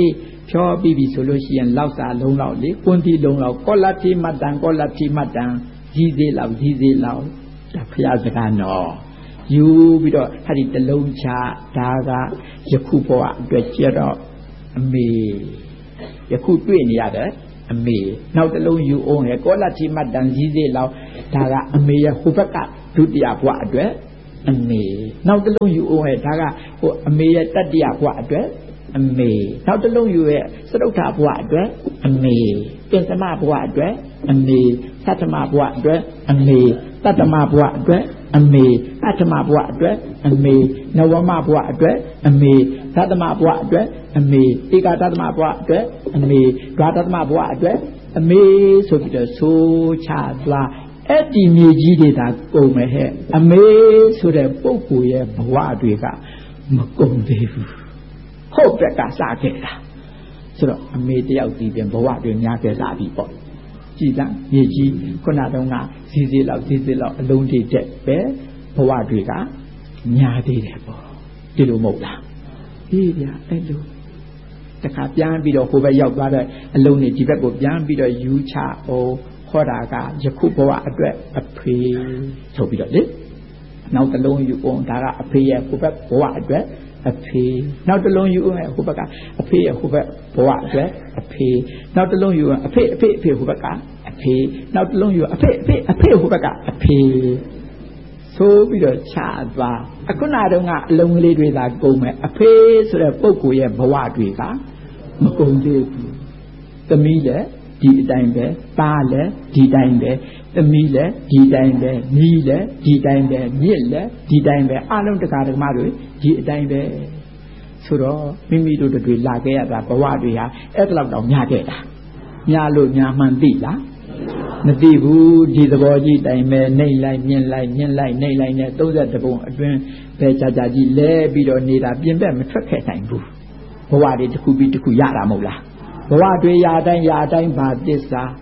ဖြောပြီးပြီဆိုလို့ရှိရင်လောက်စာလုံးလောက်လေကွန်တီလုံးလောက်ကောလတိမတ္တံကောလတိမတ္တံကြီးသေးလောက်ကြီးသေးလောက်ဒါဖရာစကားနော်ယူပြီးတော့အဲ့ဒီတလုံးချဒါကယခုဘဝအတွက်ကျတော့အမေယခုတွေ့နေရတယ်အမေနောက်တလုံးယူအောင်ရကောလတိမတ္တံကြီးသေးလောက်ဒါကအမေရဲ့ဟိုဘက်ကဒုတိယဘဝအတွက်အမေနောက်တလုံးယူအောင်ရဒါကဟိုအမေရဲ့တတိယဘဝအတွက်အမေနောက်တလုံးယူရဲ့စတုထဘဝအတွက်အမေပင်စမဘဝအတွက်အမေသတ္တမဘဝအတွက်အမေတတ္တမဘဝအတွက်အမေအဋ္ဌမဘဝအတွက်အမေနဝမဘဝအတွက်အမေသတ္တမဘဝအတွက်အမေဧကတတ္တမဘဝအတွက်အမေဒွါတတ္တမဘဝအတွက်အမေဆိုပြီးတော့ဆိုချသွားအဲ့ဒီမြေကြီးတွေဒါကုန်မယ်ဟဲ့အမေဆိုတဲ့ပုဂ္ဂိုလ်ရဲ့ဘဝတွေကမကုန်သေးဘူးဟုတ်ဘက်ကစခဲ့တာဆိုတော့အမေတယောက်ဒီပြင်ဘဝတွေများခဲ့လာပြီပေါ့ကြည်သားမြေကြီးခုနတုန်းကဈေးဈေးလောက်ဈေးဈေးလောက်အလုံးတွေတက်ပဲဘဝတွေကများသေးတယ်ပေါ့ဒီလိုမဟုတ်လားဒီဗျာအဲ့လိုတခါပြန်ပြီးတော့ဟိုဘက်ရောက်သွားတဲ့အလုံးတွေဒီဘက်ကိုပြန်ပြီးတော့ယူချအောင်ခေါ်တာကယခုဘဝအတွက်အဖေဆိုပြီးတော့လေနောက်တစ်လုံးယူအောင်ဒါကအဖေရဲ့ဟိုဘက်ဘဝအတွက်အဖေနောက်တစ်လုံးယူအောင်ဟိုဘက်ကအဖေရဲ့ဟိုဘက်ဘဝအတွက်အဖေနောက်တစ်လုံးယူအောင်အဖေအဖေအဖေဟိုဘက်ကအဖေနောက်တစ်လုံးယူအဖေအဖေအဖေဟိုဘက်ကအဖေဆိုပြီးတော့ချသွားအခုနတုန်းကအလုံးလေးတွေသာကုန်မယ်အဖေဆိုတဲ့ပုဂ္ဂိုလ်ရဲ့ဘဝတွေကမကုန်သေးဘူးသမီးလည်းဒီအတိုင်းပဲသားလည်းဒီတိုင်းပဲသမီးလည်းဒီတိုင်းပဲညီလည်းဒီတိုင်းပဲမြစ်လည်းဒီတိုင်းပဲအလုံးတကာဓမ္မတွေဒီအတိုင်းပဲဆိုတော့မိမိတို့တွေလာခဲ့ရတာဘဝတွေဟာအဲ့ဒါတော့များခဲ့တာများလို့များမှန်သိလားမသိဘူးဒီသဘောကြီးတိုင်ပဲနှိမ့်လိုက်မြင့်လိုက်မြင့်လိုက်နှိမ့်လိုက်နဲ့သုံး၁ပုံအတွင်းပဲကြာကြာကြီးလဲပြီးတော့နေတာပြင်ပက်မထွက်ခဲ့နိုင်ဘူးဘဝတွေတစ်ခုပြီးတစ်ခုရတာမဟုတ်လားဘဝတွေရာတိုင်းရာတိုင်းဘာသစ္စာ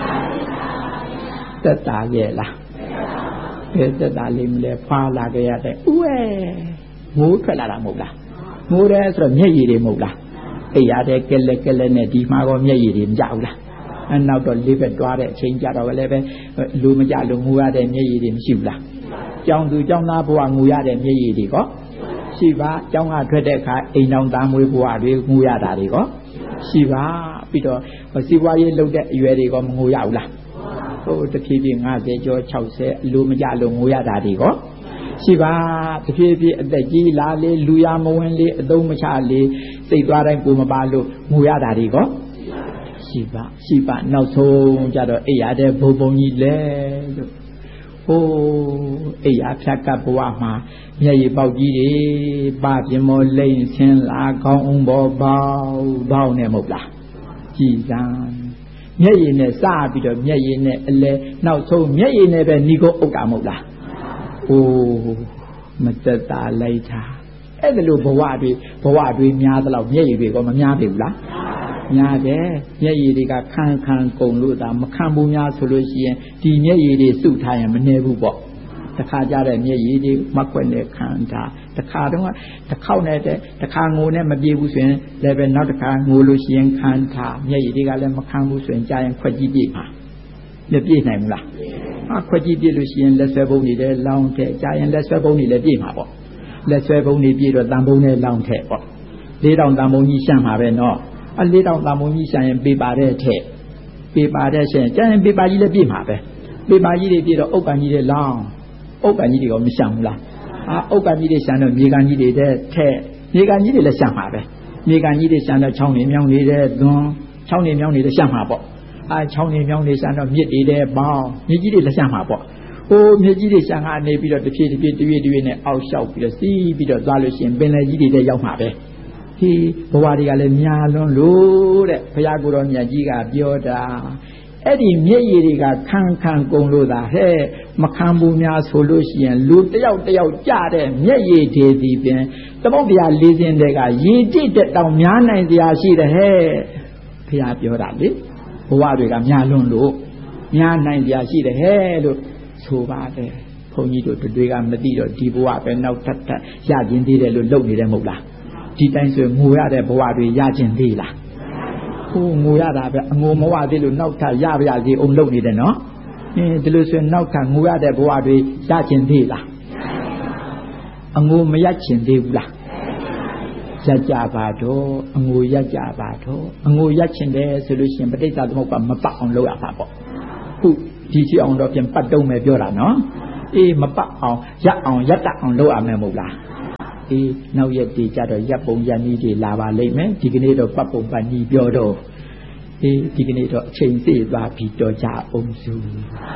သက်တာရဲ့လားဘယ်သက်တာလေးမလဲဖွာလာကြရတဲ့ဥဲငိုးထွက်လာတာမဟုတ်လားငိုးတယ်ဆိုတော့မျက်ရည်တွေမဟုတ်လားအိယာတဲ့ကဲလက်ကဲလက်နဲ့ဒီမှာကောမျက်ရည်တွေမကြဘူးလားအနောက်တော့လေးဘက်တွားတဲ့အချိန်ကြတော့လည်းပဲလူမကြလို့ငိုရတဲ့မျက်ရည်တွေမရှိဘူးလားကြောင်သူကြောင်သားဘဝငိုရတဲ့မျက်ရည်တွေကောရှိပါကြောင်ကထွက်တဲ့အခါအိမ်အောင်သားမွေးဘဝတွေငိုရတာတွေကောရှိပါပြီးတော့စီးပွားရေးလုပ်တဲ့အရွယ်တွေကမငိုရဘူးလားဟိုတဖြည်းဖြည်း၅၀ကျော်၆၀အလိုမကြလို့ငိုရတာတွေကောရှိပါတဖြည်းဖြည်းအသက်ကြီးလာလေလူရမဝင်လေအသုံးမချလေစိတ်သွားတိုင်းကိုမပါလို့ငိုရတာတွေကောရှိပါရှိပါနောက်ဆုံးကြတော့အိယာတဲ့ဘုံဘုံကြီးလဲလို့ဟိုအိယာဖြတ်ကပ်ဘဝမှာမျက်ရည်ပေါက်ကြီးတွေပါပြမောလိမ့်ဆင်းလာကောင်းအောင်ဘောပေါက်ပေါက်နဲ့မဟုတ်လားကြည်စမ်းမျက်ရည်နဲ့စပြီးတော့မျက်ရည်နဲ့အလဲနောက်ဆုံးမျက်ရည်နဲ့ပဲဏီကိုဥက္ကမဟုတ်လားဟိုမသက်တာလိုက်တာအဲ့ဒါလို့ဘဝတွေဘဝတွေများသလောက်မျက်ရည်တွေကမများပြီဘူးလားများတယ်မျက်ရည်တွေကခန်းခန်းကုန်လို့ဒါမခံဘူးများဆိုလို့ရှိရင်ဒီမျက်ရည်တွေစုထားရင်မနေဘူးပေါ့တခါကြတဲ့မျက်ရည်တွေမကွက်နဲ့ခံတာတခါတော့တစ်ခေါက်နဲ့တခါငိုနဲ့မပြေဘူးဆိုရင်လည်းပဲနောက်တစ်ခါငိုလို့ရှိရင်ခံတာမျက်ရည်တွေကလည်းမခံဘူးဆိုရင်ကြာရင်ခွက်ကြီးပြေးမှာမပြေးနိုင်ဘူးလားအခွက်ကြီးပြေးလို့ရှိရင်လက်ဆွဲပုံးတွေလည်းလောင်းတဲ့ကြာရင်လက်ဆွဲပုံးတွေလည်းပြေးမှာပေါ့လက်ဆွဲပုံးတွေပြေးတော့တန်ပုံးနဲ့လောင်းတဲ့ပေါ့လေးတောင်တန်ပုံးကြီးရှမ်းမှာပဲနော်အလေးတောင်တန်ပုံးကြီးရှမ်းရင်ပေပါတဲ့ထက်ပေပါတဲ့ရှမ်းကြာရင်ပေပါကြီးလည်းပြေးမှာပဲပေပါကြီးတွေပြေးတော့အုတ်ကန်ကြီးတွေလောင်းအုတ်ကန်ကြီးတွေကမရှမ်းဘူးလားအာအုတ်ကန်ကြီးတွေရှမ်းတော့မြေကန်ကြီးတွေတဲ့ထက်မြေကန်ကြီးတွေလည်းရှမ်းမှာပဲမြေကန်ကြီးတွေရှမ်းတော့ချောင်းနေမြောင်းနေတဲ့သွန်းချောင်းနေမြောင်းနေတဲ့ရှမ်းမှာပေါ့အာချောင်းနေမြောင်းနေရှမ်းတော့မြစ်တွေတဲ့ပေါင်းမြစ်ကြီးတွေလည်းရှမ်းမှာပေါ့ဟိုမြစ်ကြီးတွေရှမ်းကနေပြီးတော့တစ်ဖြည်းတစ်ဖြည်းတစ်ဖြည်းတစ်ဖြည်းနဲ့အောက်လျှောက်ပြီးတော့စီးပြီးတော့သွားလို့ရှိရင်ပင်လယ်ကြီးတွေတဲ့ရောက်မှာပဲဒီဘဝတွေကလည်းများလွန်းလို့တဲ့ဘုရားကိုယ်တော်မြတ်ကြီးကပြောတာအဲ့ဒီမျက်ရည်တွေကခန်းခန်းကုန်လို့သာဟဲ့မခံဘူးများဆိုလို့ရှိရင်လူတယောက်တယောက်ကြတဲ့မျက်ရည်တွေဒီပင်သမုဒ္ဒရာလေးစင်းတွေကရည်ကြည့်တဲ့တောင်များနိုင်စရာရှိတယ်ဟဲ့ဘုရားပြောတာလေဘဝတွေကများလွန်းလို့များနိုင်စရာရှိတယ်ဟဲ့လို့ဆိုပါတယ်ဘုန်းကြီးတို့တွေကမသိတော့ဒီဘဝပဲနောက်ထပ်ထပ်ရခြင်းသေးတယ်လို့လုပ်နေတယ်မဟုတ်လားဒီတိုင်းဆိုငိုရတဲ့ဘဝတွေရခြင်းသေးလားဟိုငိုရတာပဲအငိုမဝသေးလို့နောက်ထပ်ရပါရစီအောင်လုပ်နေတယ်နော်အင်းဒီလိုဆိုရင်နောက်ထပ်ငိုရတဲ့ဘဝတွေရချင်သေးလားအငိုမရချင်သေးဘူးလားရကြပါတော့အငိုရကြပါတော့အငိုရချင်တယ်ဆိုလို့ရှိရင်ပဋိစ္စသမုပ္ပါမပတ်အောင်လုပ်ရပါပေါ့ခုဒီစီအောင်တော့ပြန်ပတ်တုံးမယ်ပြောတာနော်အေးမပတ်အောင်ရအောင်ရတတ်အောင်လုပ်ရမယ်မဟုတ်လားအေးနောက်ရက်တည်ကြတော့ရပ်ပုံရနည်းတွေလာပါလိမ့်မယ်ဒီကနေ့တော့ပတ်ပုံပတ်နည်းပြောတော့အေးဒီကနေ့တော့အချိန်သေးသွားပြီတော့ကြအောင်စု